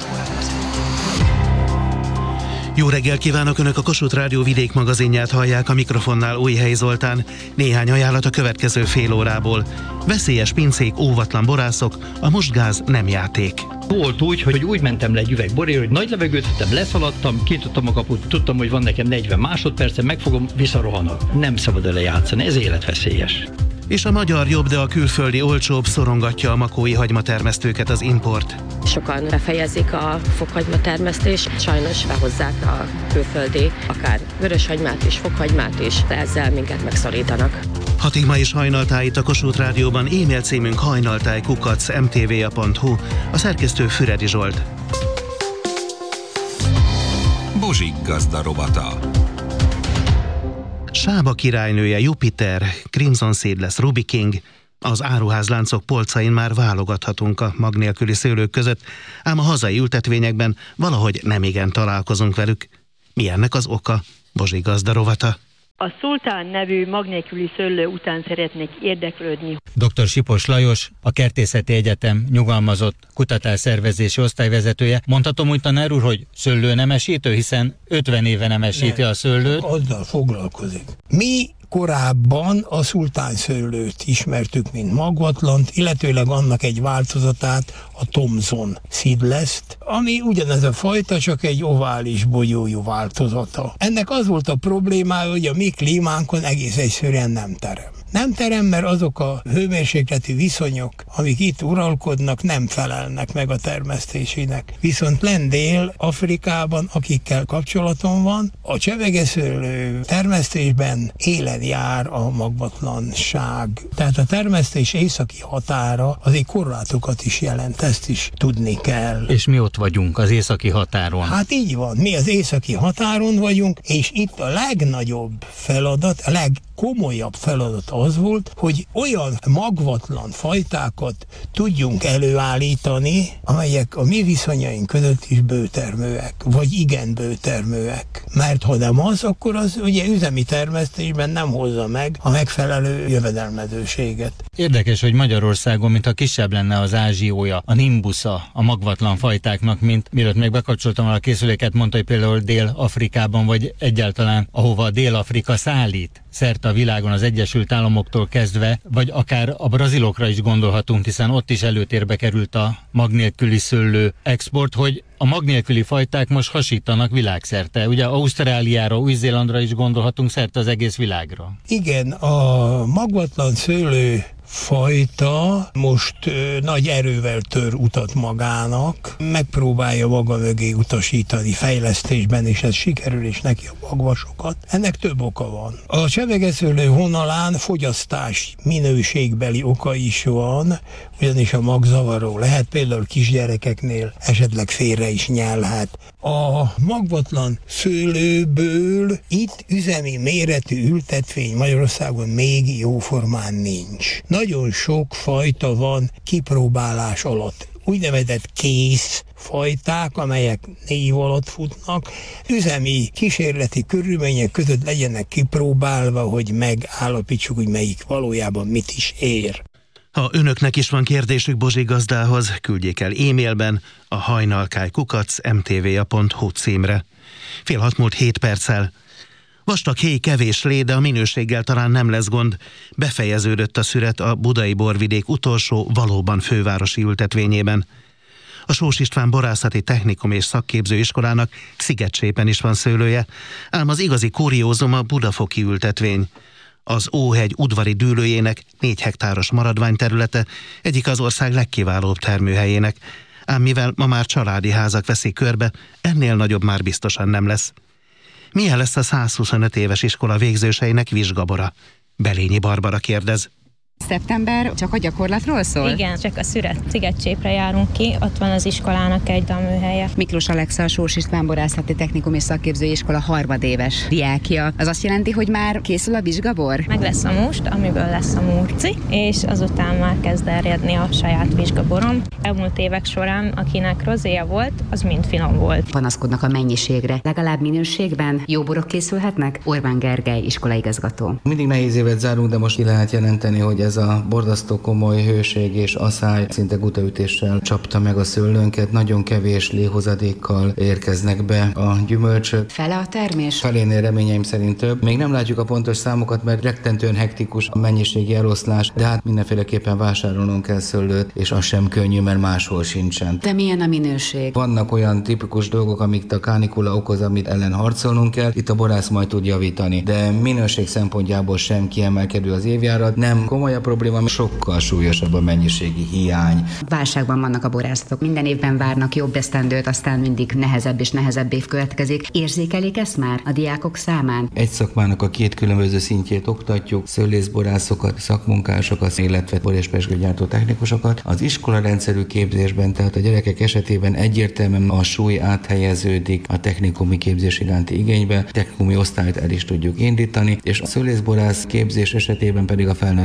Jó reggel kívánok, Önök a Kossuth Rádió vidék magazinját hallják, a mikrofonnál Újhelyi Zoltán. Néhány ajánlat a következő fél órából. Veszélyes pincék, óvatlan borászok, a mostgáz nem játék. Volt úgy, hogy úgy mentem le egy üveg boréra, hogy nagy levegőt vettem, leszaladtam, kinyitottam a kaput, tudtam, hogy van nekem 40 másodpercen, megfogom, visszarohanok. Nem szabad ele játszani, ez életveszélyes. És a magyar jobb, de a külföldi olcsóbb, szorongatja a makói hagymatermesztőket az import. Sokan befejezik a fokhagymatermesztést, sajnos behozzák a külföldi, akár vöröshagymát is, fokhagymát is, de ezzel minket megszorítanak. 6-ig ma is hajnaltáj itt a Kossuth Rádióban, e-mail címünk hajnaltáj@mtva.hu, a szerkesztő Füredi Zsolt. Bozsik gazda rovata. Sába királynője Jupiter, Crimson Seedless, Ruby King, Az áruházláncok polcain már válogathatunk a mag nélküli szőlők között, ám a hazai ültetvényekben valahogy nemigen találkozunk velük. Mi ennek az oka? Bozsik gazda rovata. A szultán nevű mag nélküli szőlő után szeretnék érdeklődni. Dr. Sipos Lajos, a Kertészeti Egyetem nyugalmazott kutatásszervezési osztályvezetője. Mondhatom úgy, tanár úr, hogy szőlőnemesítő, hiszen 50 éve nemesíti a szőlőt. Azzal foglalkozik. Mi korábban a szultánszőlőt ismertük, mint magvatlant, illetőleg annak egy változatát, a Thomson seedless-t, ami ugyanez a fajta, csak egy ovális bogyójú változata. Ennek az volt a problémája, hogy a mi klímánkon egész egyszerűen nem terem. Nem terem, mert azok a hőmérsékleti viszonyok, amik itt uralkodnak, nem felelnek meg a termesztésének. Viszont Dél-Afrikában, akikkel kapcsolatom van, a csevegeszőlő termesztésben élen jár a magvatlanság. Tehát a termesztés északi határa azért korlátokat is jelent, ezt is tudni kell. És mi ott vagyunk az északi határon. Hát így van, mi az északi határon vagyunk, és itt a legnagyobb feladat, a legkomolyabb feladat az volt, hogy olyan magvatlan fajtákat tudjunk előállítani, amelyek a mi viszonyaink között is bőtermőek, vagy igen bőtermőek. Mert ha nem az, akkor az ugye üzemi termesztésben nem hozza meg a megfelelő jövedelmezőséget. Érdekes, hogy Magyarországon, mintha kisebb lenne az ázsiója, a nimbusza a magvatlan fajtáknak, mint mielőtt még bekapcsoltam a készüléket, mondta, hogy például Dél-Afrikában, vagy egyáltalán ahova Dél-Afrika szállít szerte a világon, az Egyesült Államoktól kezdve, vagy akár a brazilokra is gondolhatunk, hiszen ott is előtérbe került a mag nélküli szőlő export, hogy a mag nélküli fajták most hasítanak világszerte. Ugye Ausztráliára, Új-Zélandra is gondolhatunk, szerte az egész világra. Igen, a magvatlan szőlő fajta most nagy erővel tör utat magának, megpróbálja maga mögé utasítani fejlesztésben, és ez sikerül is neki a magvasokat. Ennek több oka van. A csevegeszőlő honalán fogyasztás minőségbeli oka is van, ugyanis a magzavaró lehet, például kisgyerekeknél esetleg félre is nyelhet. A magvatlan szőlőből itt üzemi méretű ültetvény Magyarországon még jóformán nincs. Nagyon sok fajta van kipróbálás alatt. Úgynevezett kész fajták, amelyek név alatt futnak, üzemi kísérleti körülmények között legyenek kipróbálva, hogy megállapítsuk, hogy melyik valójában mit is ér. Ha önöknek is van kérdésük Bozsik gazdához, küldjék el e-mailben a hajnalkály@mtva.hu címre. 5:06 Vastag héj, kevés lé, de a minőséggel talán nem lesz gond. Befejeződött a szüret a budai borvidék utolsó, valóban fővárosi ültetvényében. A Sós István Borászati Technikum és Szakképző Iskolának Szigetcsépen is van szőlője, ám az igazi kuriózum a budafoki ültetvény. Az Óhegy udvari dűlőjének 4 hektáros maradványterülete, egyik az ország legkiválóbb termőhelyének, ám mivel ma már családi házak veszik körbe, ennél nagyobb már biztosan nem lesz. Milyen lesz a 125 éves iskola végzőseinek vizsgabora? Belényi Barbara kérdez. Szeptember csak a gyakorlatról szól? Igen, csak a Szigetcsépre járunk ki, ott van az iskolának egy tanműhelye. Miklós Alexa, a Sós István Borászati Technikum és Szakképző Iskola harmadéves diákja. Az azt jelenti, hogy már készül a vizsgabor? Meg lesz a must, amiből lesz a murci, és azután már kezd erjedni a saját vizsgaborom. Elmúlt évek során, akinek rozéja volt, az mind finom volt. Panaszkodnak a mennyiségre. Legalább minőségben jó borok készülhetnek? Orbán Gergely, iskolaigazgató. Mindig nehéz évet zárunk, de most ki lehet jelenteni, hogy ez a borzasztó komoly hőség és asszály szinte gutaütéssel csapta meg a szőlőnket, nagyon kevés léhozadékkal érkeznek be a gyümölcsök. Fele a termés? Felénél reményeim szerint több. Még nem látjuk a pontos számokat, mert rettentően hektikus a mennyiségi eloszlás, de hát mindenféleképpen vásárolnunk kell szőlőt, és az sem könnyű, mert máshol sincsen. De milyen a minőség? Vannak olyan tipikus dolgok, amik a kánikula okoz, amit ellen harcolnunk kell, itt a borász majd tud javítani, de minőség szempontjából sem kiemelkedő az évjárat, nem komoly a probléma, sokkal súlyosabb a mennyiségi hiány. Válságban vannak a borászatok. Minden évben várnak jobb esztendőt, aztán mindig nehezebb és nehezebb év következik. Érzékelik ezt már a diákok számán? Egy szakmának a 2 különböző szintjét oktatjuk, szőlészborászokat, szakmunkásokat, illetve bor- és pezsgőgyártó technikusokat. Az iskolarendszerű képzésben, tehát a gyerekek esetében egyértelműen a súly áthelyeződik a technikumi képzés iránti igénybe, technikumi osztályt el is tudjuk indítani, és a szőlészborász képzés esetében pedig a felnőtt képzés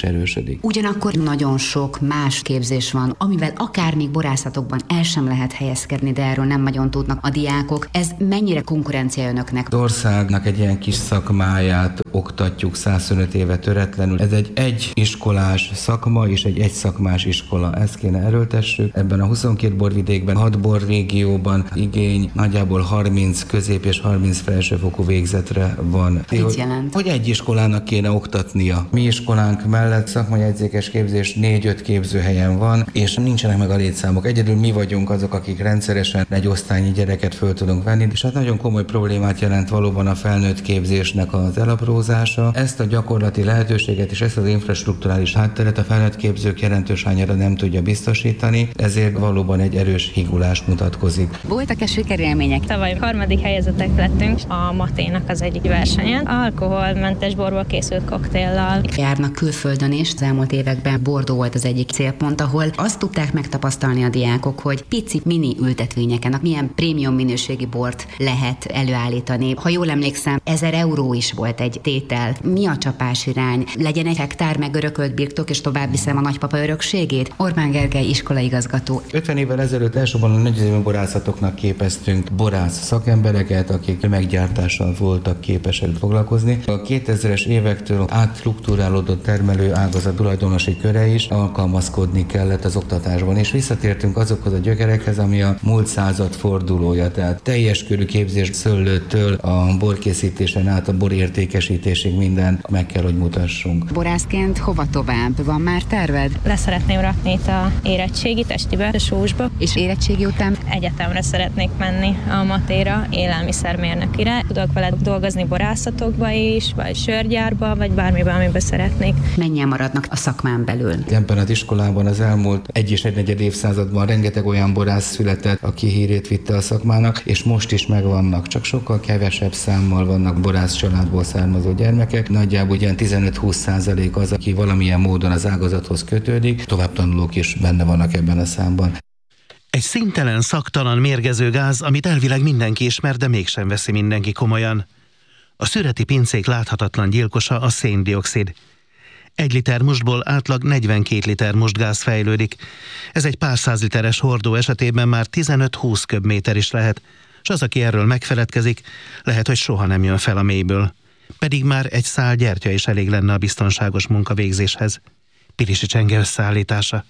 is erősödik. Ugyanakkor nagyon sok más képzés van, amivel akár még borászatokban el sem lehet helyezkedni, de erről nem nagyon tudnak a diákok. Ez mennyire konkurencia önöknek? Az országnak egy ilyen kis szakmáját oktatjuk 125 éve töretlenül. Ez egy egyiskolás szakma és egy egyszakmás iskola. Ezt kéne erőltessük. Ebben a 22 borvidékben, 6 borrégióban igény nagyjából 30 közép és 30 felsőfokú végzetre van. Mit jelent? Hogy egy iskolának kéne oktatnia. Mi iskolánk mellett szakmai jegyzékes képzés 4-5 képzőhelyen van, és nincsenek meg a létszámok. Egyedül mi vagyunk azok, akik rendszeresen egy osztálynyi gyereket föl tudunk venni, és hát nagyon komoly problémát jelent valóban a felnőtt képzésnek az elaprózása. Ezt a gyakorlati lehetőséget és ezt az infrastrukturális hátteret a felnőtt képzők jelentős hányára nem tudja biztosítani, ezért valóban egy erős higulás mutatkozik. Voltak-e sikerélmények? Tavaly 3. helyezettek lettünk a Maténak az egyik versenyen. Alkoholmentes borból készült koktéllal. Járnak külföldön is, az elmúlt években Bordeaux volt az egyik célpont, ahol azt tudták megtapasztalni a diákok, hogy pici mini ültetvényeken milyen prémium minőségi bort lehet előállítani. Ha jól emlékszem, 1000 euró is volt egy tétel. Mi a csapás irány? Legyen egy hektár megörökölt birtok, és tovább viszem a nagypapa örökségét? Orbán Gergely iskolaigazgató. 50 évvel ezelőtt elsősorban a nagyüzemi borászatoknak képeztünk borász szakembereket, akik meggyártással voltak képesek foglalkozni. A 2000-es évektől átstruktúrálódott termelő ágazat tulajdonosi köre is alkalmazkodni kellett az oktatásban, és visszatértünk azokhoz a gyökerekhez, ami a múlt század fordulója, tehát teljes körű képzés szőlőtől a borkészítésen át a borértékesítésig mindent meg kell, hogy mutassunk. Borászként hova tovább? Van már terved? Leszeretném rakni itt a érettségi testibe, a sósba. És érettségi után? Egyetemre szeretnék menni a Matéra, élelmiszermérnökire. Tudok vele dolgozni borászatokba is, vagy sörgyárba, vagy bármiben, amiben szeretnék. Mennyien maradnak a szakmán belül? Ebben az iskolában az elmúlt 1,1 évszázadban rengeteg olyan borász született, aki hírét vitte a szakmának, és most is megvannak, csak sokkal kevesebb számmal vannak borász családból származó gyermekek. Nagyjából ugyan 15-20% az, aki valamilyen módon az ágazathoz kötődik, továbbtanulók is benne vannak ebben a számban. Egy színtelen, szaktalan, mérgező gáz, amit elvileg mindenki ismer, de mégsem veszi mindenki komolyan. A szüreti pincék láthatatlan gyilkosa a szén-dioxid. 1 liter mustból átlag 42 liter mustgáz fejlődik. Ez egy pár száz literes hordó esetében már 15-20 köbméter is lehet, és az, aki erről megfeledkezik, lehet, hogy soha nem jön fel a mélyből. Pedig már egy szál gyertya is elég lenne a biztonságos munkavégzéshez. Pirisi Csenge összeállítása.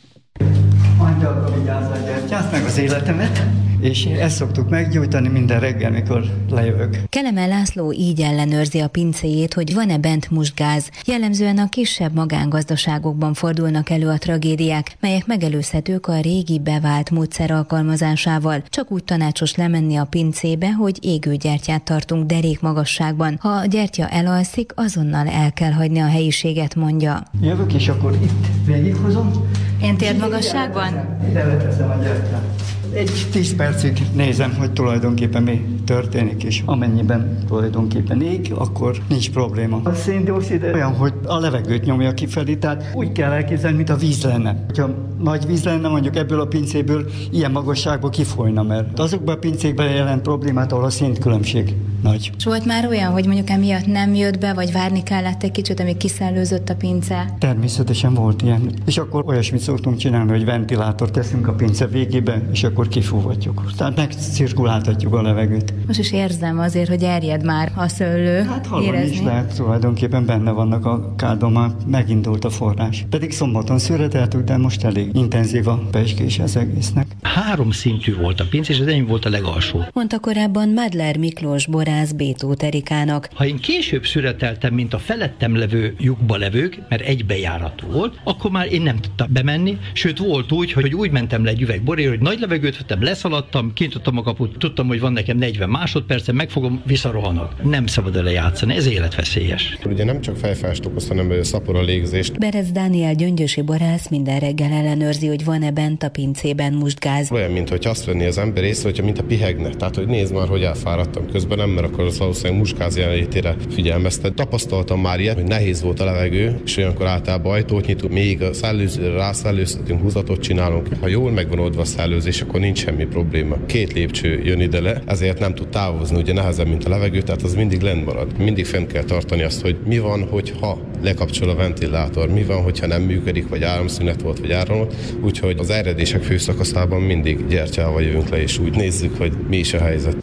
Angyalba vigyázza a gyertyát, meg az életemet, és ezt szoktuk meggyújtani minden reggel, mikor lejövök. Kelemen László így ellenőrzi a pincéjét, hogy van-e bent mustgáz. Jellemzően a kisebb magángazdaságokban fordulnak elő a tragédiák, melyek megelőzhetők a régi bevált módszer alkalmazásával. Csak úgy tanácsos lemenni a pincébe, hogy égő gyertyát tartunk derék magasságban. Ha a gyertya elalszik, azonnal el kell hagyni a helyiséget, mondja. Jövök, és akkor itt végighozom. Ilyen térdmagasságban? Ide leteszem a gyertyát. Egy 10 percig nézem, hogy tulajdonképpen mi történik, és amennyiben tulajdonképpen ég, akkor nincs probléma. A szén-dioxid olyan, hogy a levegőt nyomja kifelé, tehát úgy kell elképzelni, mint a víz lenne. Ha nagy víz lenne, mondjuk ebből a pincéből ilyen magasságból kifolyna, mert azokban a pincékben jelent problémát, ahol a szintkülönbség nagy. És volt már olyan, hogy mondjuk emiatt nem jött be, vagy várni kellett egy kicsit, amíg kiszellőzött a pince? Természetesen volt ilyen. És akkor olyasmit szoktunk csinálni, hogy ventilátort teszünk a pince végébe, és akkor kifúvatjuk. Tehát megcirkuláltatjuk a levegőt. Most is érzem azért, hogy erjed már a szőlő. Hát hallani is lehet, tulajdonképpen benne vannak a kádban, már megindult a forrás. Pedig szombaton szüreteltük, de most elég intenzív a pezsgés az egésznek. 3 szintű volt a pince, és az enyém volt a legalsó. Mondta korábban Madler Miklós borász Bétót Erikának. Ha én később szüreteltem, mint a felettem levő lyukba levők, mert egybejáratú volt, akkor már én nem tudtam bemenni, sőt volt úgy, hogy úgy mentem le egy üveg borért, hogy nagy levegőt vettem, leszaladtam, kinyitottam a kaput, tudtam, hogy van nekem 40 másodpercen, megfogom, visszarohanok. Nem szabad ele játszani, ez életveszélyes. Ugye nem csak fejfájást okoz, hanem szapor a légzést. Berez Dániel gyöngyösi borász minden reggel ellenőrzi, hogy van-e bent a pincében mustgáz. Olyan, mintha azt venné az ember észre, hogyha mint a pihegne. Tehát, hogy nézd már, hogy elfáradtam közben, nem, mert akkor az valószínűleg mustgáz jelenlétére figyelmeztet. Tapasztaltam már ilyet, hogy nehéz volt a levegő, és olyankor általában ajtót nyitunk, még a szellőzőre rászellőztetünk, húzatot csinálunk. Ha jól megvan oldva a szellőzés, akkor nincs semmi probléma. 2 lépcső jön ide le, ezért nem tud távozni, ugye nehezebb, mint a levegő, tehát az mindig lent marad. Mindig fent kell tartani azt, hogy mi van, hogyha lekapcsol a ventilátor, mi van, hogyha nem működik, vagy áramszünet volt, vagy áramlott. Úgyhogy az eredések főszakaszában mindig gyertyával jövünk le, és úgy nézzük, hogy mi is a helyzet.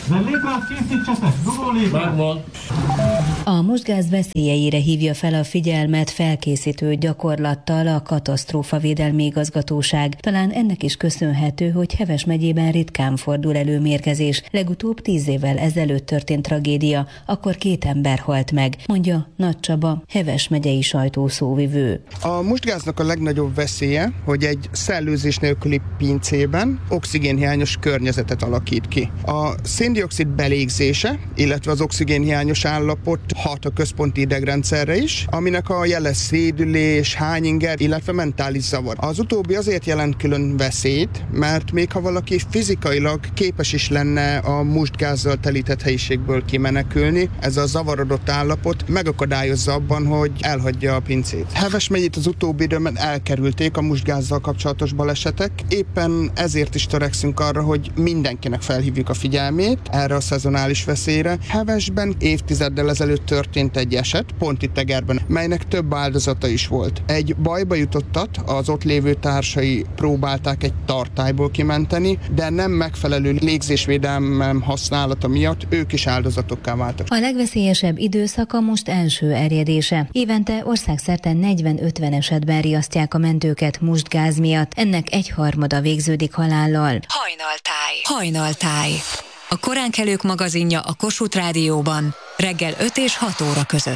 A mustgáz veszélyeire hívja fel a figyelmet felkészítő gyakorlattal a Katasztrófavédelmi Igazgatóság. Talán ennek is köszönhető, hogy Heves megyében ritkán fordul elő mérgezés. Legutóbb 10 évvel ezelőtt történt tragédia, akkor 2 ember halt meg, mondja Nagy Csaba, Heves megyei sajtószóvivő. A mustgáznak a legnagyobb veszélye, hogy egy szellőzés nélküli pincében oxigénhiányos környezetet alakít ki. A széndioxid belégzése, illetve az oxigénhiányos állapot hat a központi idegrendszerre is, aminek a jele szédülés, hányinger, illetve mentális zavar. Az utóbbi azért jelent külön veszélyt, mert még ha valaki fizikailag képes is lenne a mustgázzal telített helyiségből kimenekülni, ez a zavarodott állapot megakadályozza abban, hogy elhagyja a pincét. Heves megyét az utóbbi időben elkerülték a mustgázzal kapcsolatos balesetek, éppen ezért is törekszünk arra, hogy mindenkinek felhívjuk a figyelmét erre a szezonális veszélyre. Hevesben évtizeddel ezelőtt történt egy eset, pont itt Egerben, melynek több áldozata is volt. Egy bajba jutottat az ott lévő társai próbálták egy tartályból kimenteni, de nem megfelelő légzésvédelem használata miatt ők is áldozatokká váltak. A legveszélyesebb időszaka most első erjedése. Évente országszerte 40-50 esetben riasztják a mentőket mustgáz miatt. Ennek 1/3 végződik halállal. Hajnaltáj. A koránkelők magazinja a Kossuth Rádióban reggel 5 és 6 óra között.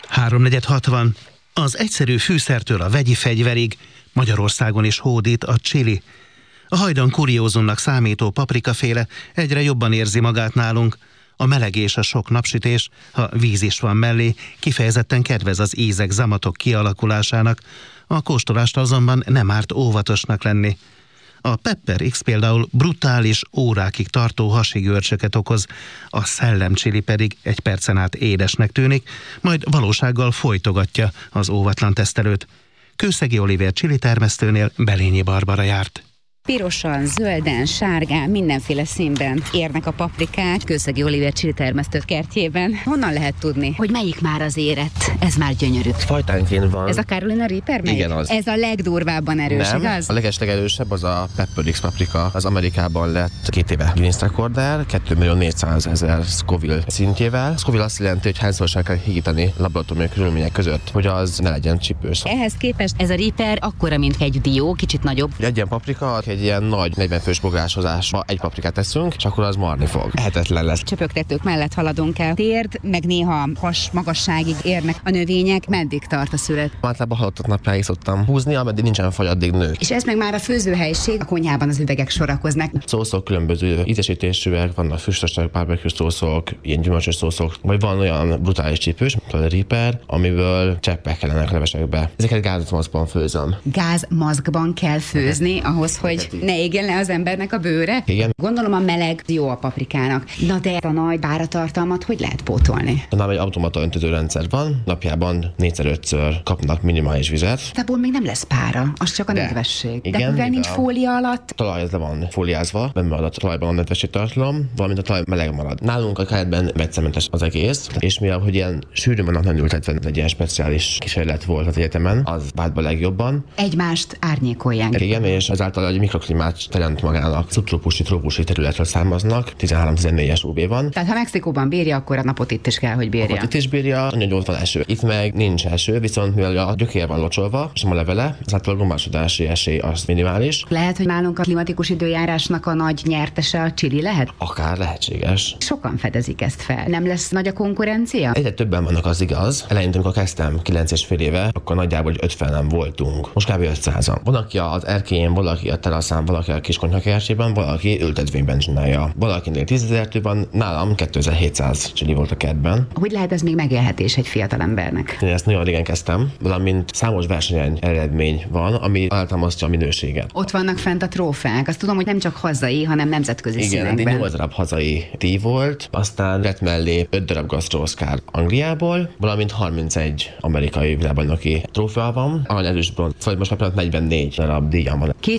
3:60. Az egyszerű fűszertől a vegyi fegyverig Magyarországon is hódít a chili. A hajdan kuriózumnak számító paprikaféle egyre jobban érzi magát nálunk. A meleg és a sok napsütés, ha víz is van mellé, kifejezetten kedvez az ízek, zamatok kialakulásának. A kóstolást azonban nem árt óvatosnak lenni. A Pepper X például brutális, órákig tartó hasi görcsöket okoz, a szellemcsili pedig egy percen át édesnek tűnik, majd valósággal folytogatja az óvatlan tesztelőt. Kőszegi Olivér csili termesztőnél Belényi Barbara járt. Pirosan, zölden, sárgán, mindenféle színben érnek a paprikák Kőszegi Olivér csili termesztő kertjében. Honnan lehet tudni, hogy melyik már az érett? Ez már gyönyörű. Fajtánként van. Ez a Carolina Reaper melyik? Igen, az. Ez a legdurvábban erős, nem, igaz? A legeslegerősebb az a Pepper X paprika. Az Amerikában lett 2 éve Guinness rekorder, 2.400.000 Scoville szintjével. Scoville azt jelenti, hogy hányszor kell hígítani laboratóriumi körülmények között, hogy az ne legyen csípős. Ehhez képest ez a Reaper akkora, mint egy dió, kicsit nagyobb. Egy ilyen paprika, egy ilyen nagy 40 fős bográsozásba egy paprikát teszünk, és akkor az marni fog. Ehetetlen lesz. Csöpögtetők mellett haladunk el. Térd, meg néha has magasságig érnek a növények. Meddig tart a szület? Általában halottak napjáig szoktam húzni, ameddig nincsen faj, addig nő. És ez meg már a főzőhelység, a konyhában az üvegek sorakoznak. Szószok különböző ízesítésűek, vannak füstösek, barbecue szószok, ilyen gyümölcsös szószok, vagy van olyan brutális csípős, mint a Reaper, amiből cseppek kellenek levesekbe. Ezeket gázmaszkban főzöm. Gázmaszkban kell főzni ahhoz, hogy ne égjen le az embernek a bőre? Igen. Gondolom a meleg jó a paprikának. Na de a nagy páratartalmat hogy lehet pótolni? Nálam egy automata öntözőrendszer van, napjában 4-5-ször kapnak minimális vizet. De abból még nem lesz pára, az csak a nedvesség. Igen, de mivel nincs fólia alatt? A talaj le van fóliázva, nem marad a talajban a nedvesség tartalom, valamint a talaj meleg marad. Nálunk a kertben vegyszementes az egész, és mivel hogy ilyen sűrűn vannak nem ültetve, egy ilyen speciális kísérlet volt az egyetemen, az vált be legjobban. Egymást árnyékolják. Igen, és ezáltal egy mikroklimát teremt magának. Szubtrópusi, trópusi területről származnak, 13-14-es UV van. Tehát ha Mexikóban bírja, akkor a napot itt is kell, hogy bírja. Napot itt is bírja, nagyon van eső. Itt meg nincs eső, viszont mivel a gyökér van locsolva, és a levele, ezáltal a gombásodási esély az minimális. Lehet, hogy nálunk a klimatikus időjárásnak a nagy nyertese a chili lehet? Akár lehetséges. Sokan fedezik ezt fel. Nem lesz nagy a konkurencia? Egyre többen vannak, az igaz. Eleinte, amikor kezdtem 9,5 éve, akkor nagyjából 50-en voltunk. Most kb. 500-an. Van, aki az erkélyén, valaki a teraszán, valaki a kiskonyhakertjében, valaki ültetvényben csinálja. Valakinél 10.000 van, nálam 2700 csili volt a kertben. Hogy lehet ez még megélhetés egy fiatal embernek? Én ezt nagyon régen kezdtem, valamint számos versenyen eredmény van, ami alátámasztja a minőséget. Ott vannak fent a trófeák. Azt tudom, hogy nem csak hazai, hanem nemzetközi színekben. Igen, 8 darab hazai díj volt, aztán lett mellé 5 darab gasztro-oszkár Angliából, valamint 31 amerikai világbajnoki trófea van. Arany, ezüst, bronz. Szóval most már 44 darab díjam van. Ki tud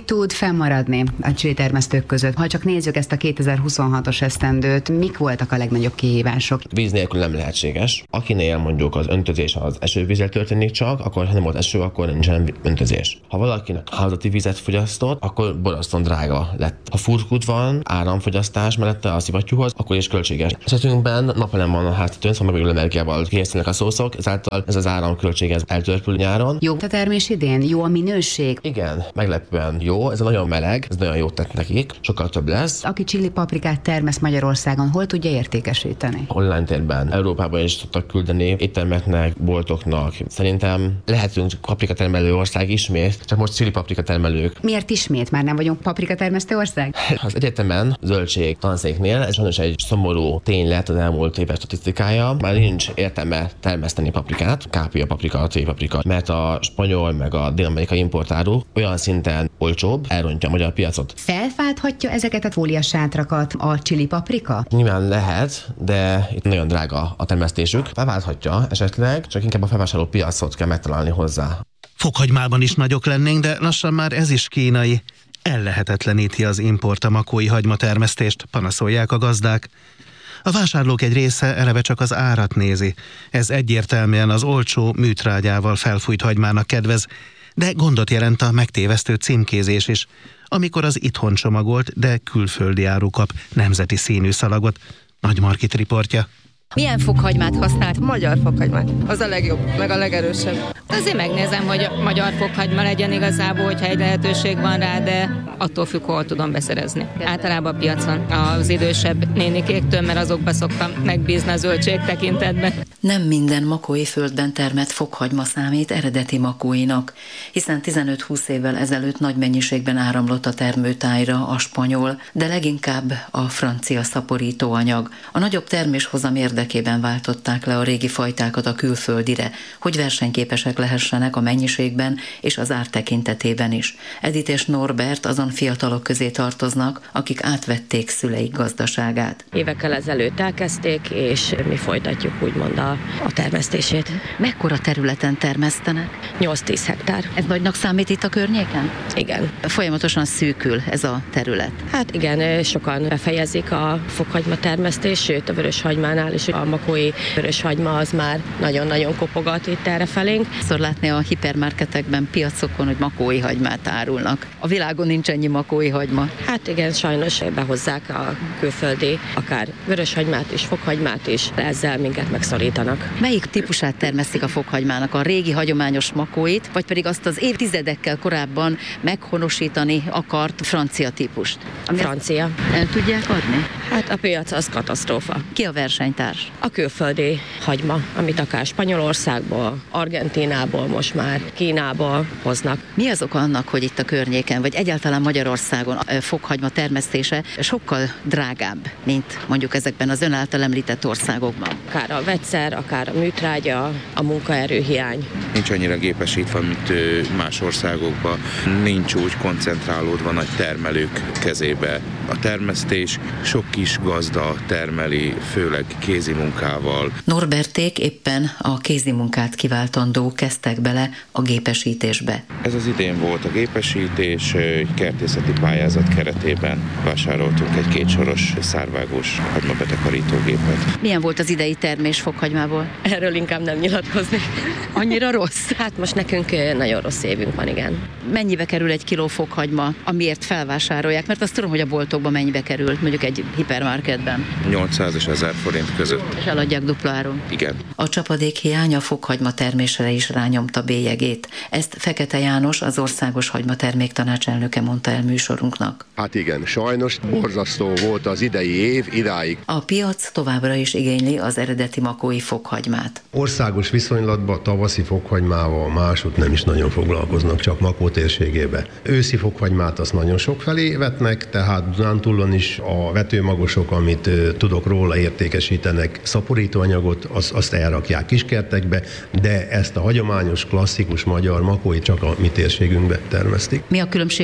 fennmaradni a chili termesztők között? Ha csak nézzük ezt a 2026-os esztendőt, mik voltak a legnagyobb kihívások? Víz nélkül nem lehetséges. Akinél mondjuk az öntözés az esővízzel történik csak, akkor ha nem volt eső, akkor nincsen öntözés. Ha valakinek házati vizet fogyasztott, akkor borzasztóan drága lett. Ha furkút van, áramfogyasztás mellette a szivattyúhoz, akkor is költséges. Esetünkben napelem van a háztetőn, szóval megújuló energiával készülnek a szószok, ezáltal ez az áramköltség eltörpül nyáron. Jó a termés idén? Jó a minőség? Igen, meglepően jó, ez nagyon meleg, ez nagyon jót tett nekik, sokkal több lesz. Aki chili paprikát termesz Magyarországon, hol tudja értékesíteni? Online térben, Európában is tudtak küldeni éttermeknek, boltoknak. Szerintem lehetünk paprikatermelő ország ismét, csak most chili paprika termelők. Miért ismét? Már nem vagyunk paprika termesztő ország? Az egyetemen, zöldség tanszéknél, ez sajnos egy szomorú tény lett az elmúlt évek statisztikája. Már nincs értelme termeszteni paprikát, kápia paprika, paprika, mert a spanyol meg a dél-amerikai importáru olyan szinten olcsóbb, elrontja a magyar piacot. Felválthatja ezeket a fóliasátrakat a chili paprika? Nyilván lehet, de itt nagyon drága a termesztésük. Felválthatja esetleg, csak inkább a felvásárló piacot kell megtalálni hozzá. Fokhagymában is nagyok lennénk, de lassan már ez is kínai. Ellehetetleníti az import a makói hagymatermesztést, panaszolják a gazdák. A vásárlók egy része eleve csak az árat nézi. Ez egyértelműen az olcsó, műtrágyával felfújt hagymának kedvez, de gondot jelent a megtévesztő címkézés is, amikor az itthon csomagolt, de külföldi áru kap nemzeti színű szalagot. Nagy Margit riportja. Milyen fokhagymát használt? Magyar fokhagymát. Az a legjobb, meg a legerősebb. Azért megnézem, hogy magyar fokhagyma legyen igazából, hogyha egy lehetőség van rá, de attól függ, hol tudom beszerezni. Általában a piacon az idősebb nénikéktől, mert azokba szoktam megbízni a zöldség tekintetben. Nem minden makói földben termett fokhagyma számít eredeti makóinak, hiszen 15-20 évvel ezelőtt nagy mennyiségben áramlott a termőtájra a spanyol, de leginkább a francia szaporítóanyag. A nagyobb terméshozam érdekében váltották le a régi fajtákat a külföldire, hogy versenyképesek lehessenek a mennyiségben és az ár tekintetében is. Edith és Norbert azon fiatalok közé tartoznak, akik átvették szüleik gazdaságát. Évekkel ezelőtt elkezdték, és mi folytatjuk úgymond a termesztését. Mekkora területen termesztenek? 8-10 hektár. Ez nagynak számít itt a környéken? Igen. Folyamatosan szűkül ez a terület. Hát igen, sokan befejezik a fokhagyma termesztést, sőt a vöröshagymánál is a makói vöröshagyma az már nagyon-nagyon kopogat itt errefelénk. Szor látni a hipermarketekben, piacokon, hogy makói hagymát árulnak. A világon nincs ennyi makói hagyma. Hát igen, sajnos behozzák a külföldi, akár vöröshagymát is, fokhagymát is, de ezzel minket megszorítanak. Melyik típusát termesztik a fokhagymának? A régi hagyományos makóit, vagy pedig azt az évtizedekkel korábban meghonosítani akart francia típust? Francia. El tudják adni? Hát a piac az katasztrófa. Ki a versenytárs? A külföldi hagyma, amit akár Spanyolországból, Argentínából, most már Kínából hoznak. Mi az oka annak, hogy itt a környéken, vagy egyáltalán Magyarországon a fokhagyma termesztése sokkal drágább, mint mondjuk ezekben az ön által említett országokban? Akár a vegyszer, akár a műtrágya, a munkaerőhiány. Nincs annyira gépesítve, mint más országokban. Nincs úgy koncentrálódva nagy termelők kezébe. A termesztés sok kis gazda termeli, főleg kézimunkával. Norberték éppen a kézimunkát kiváltandó kezdtek bele a gépesítésbe. Ez az idén volt a gépesítés, kertészeti pályázat keretében vásároltunk egy 2 soros szárvágós hagymabetakarítógépet. Milyen volt az idei termés fokhagymából? Erről inkább nem nyilatkozni. Annyira rossz? Hát most nekünk nagyon rossz évünk van, igen. Mennyibe kerül egy kiló fokhagyma, amiért felvásárolják? Mert azt tudom, hogy a boltokban mennyibe kerül, mondjuk egy hipermarketben. 800 és 1000 forint között. És eladják dupla áron. Igen. A csapadékhiány a fokhagyma termésre is rányomta bélyegét. Ezt Fekete János, az Országos Hagymatermék Tanácselnöke mondta el műsorunknak. Hát igen, sajnos borzasztó volt az idei év idáig. A piac továbbra is igényli az eredeti makói fokhagymát. Országos viszonylatban tavaszi fokhagymával másút nem is nagyon foglalkoznak, csak Makó térségében. Őszi fokhagymát azt nagyon sok felé vetnek, tehát Dunántúlon is a vetőmagosok, amit tudok róla, értékesítenek szaporítóanyagot, azt elrakják kiskertekbe, de ezt a hagyományos, klasszikus magyar makóit csak a mi térségünkbe termesztik. Mi a különbség az őszi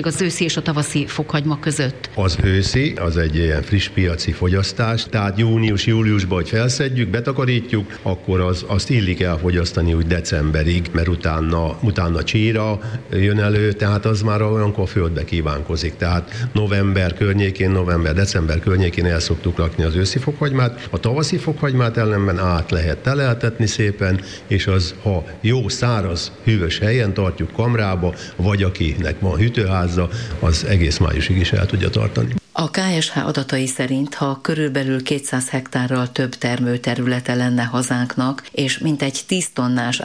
őszi és a tavaszi fokhagyma között? Az őszi, az egy ilyen friss piaci fogyasztás, tehát június-júliusban, hogy felszedjük, betakarítjuk, akkor azt illik elfogyasztani úgy decemberig, mert utána csíra jön elő, tehát az már olyankor földbe kívánkozik. Tehát november-december környékén el szoktuk lakni az őszi fokhagymát. A tavaszi fokhagymát ellenben át lehet teleltetni szépen, és az, ha jó száraz, hűvös helyen tartjuk kamrába, vagy akinek van hűtőháza, az egész májusig is el tudja tartani. A KSH adatai szerint, ha körülbelül 200 hektárral több termőterülete lenne hazánknak, és mintegy 10 tonnás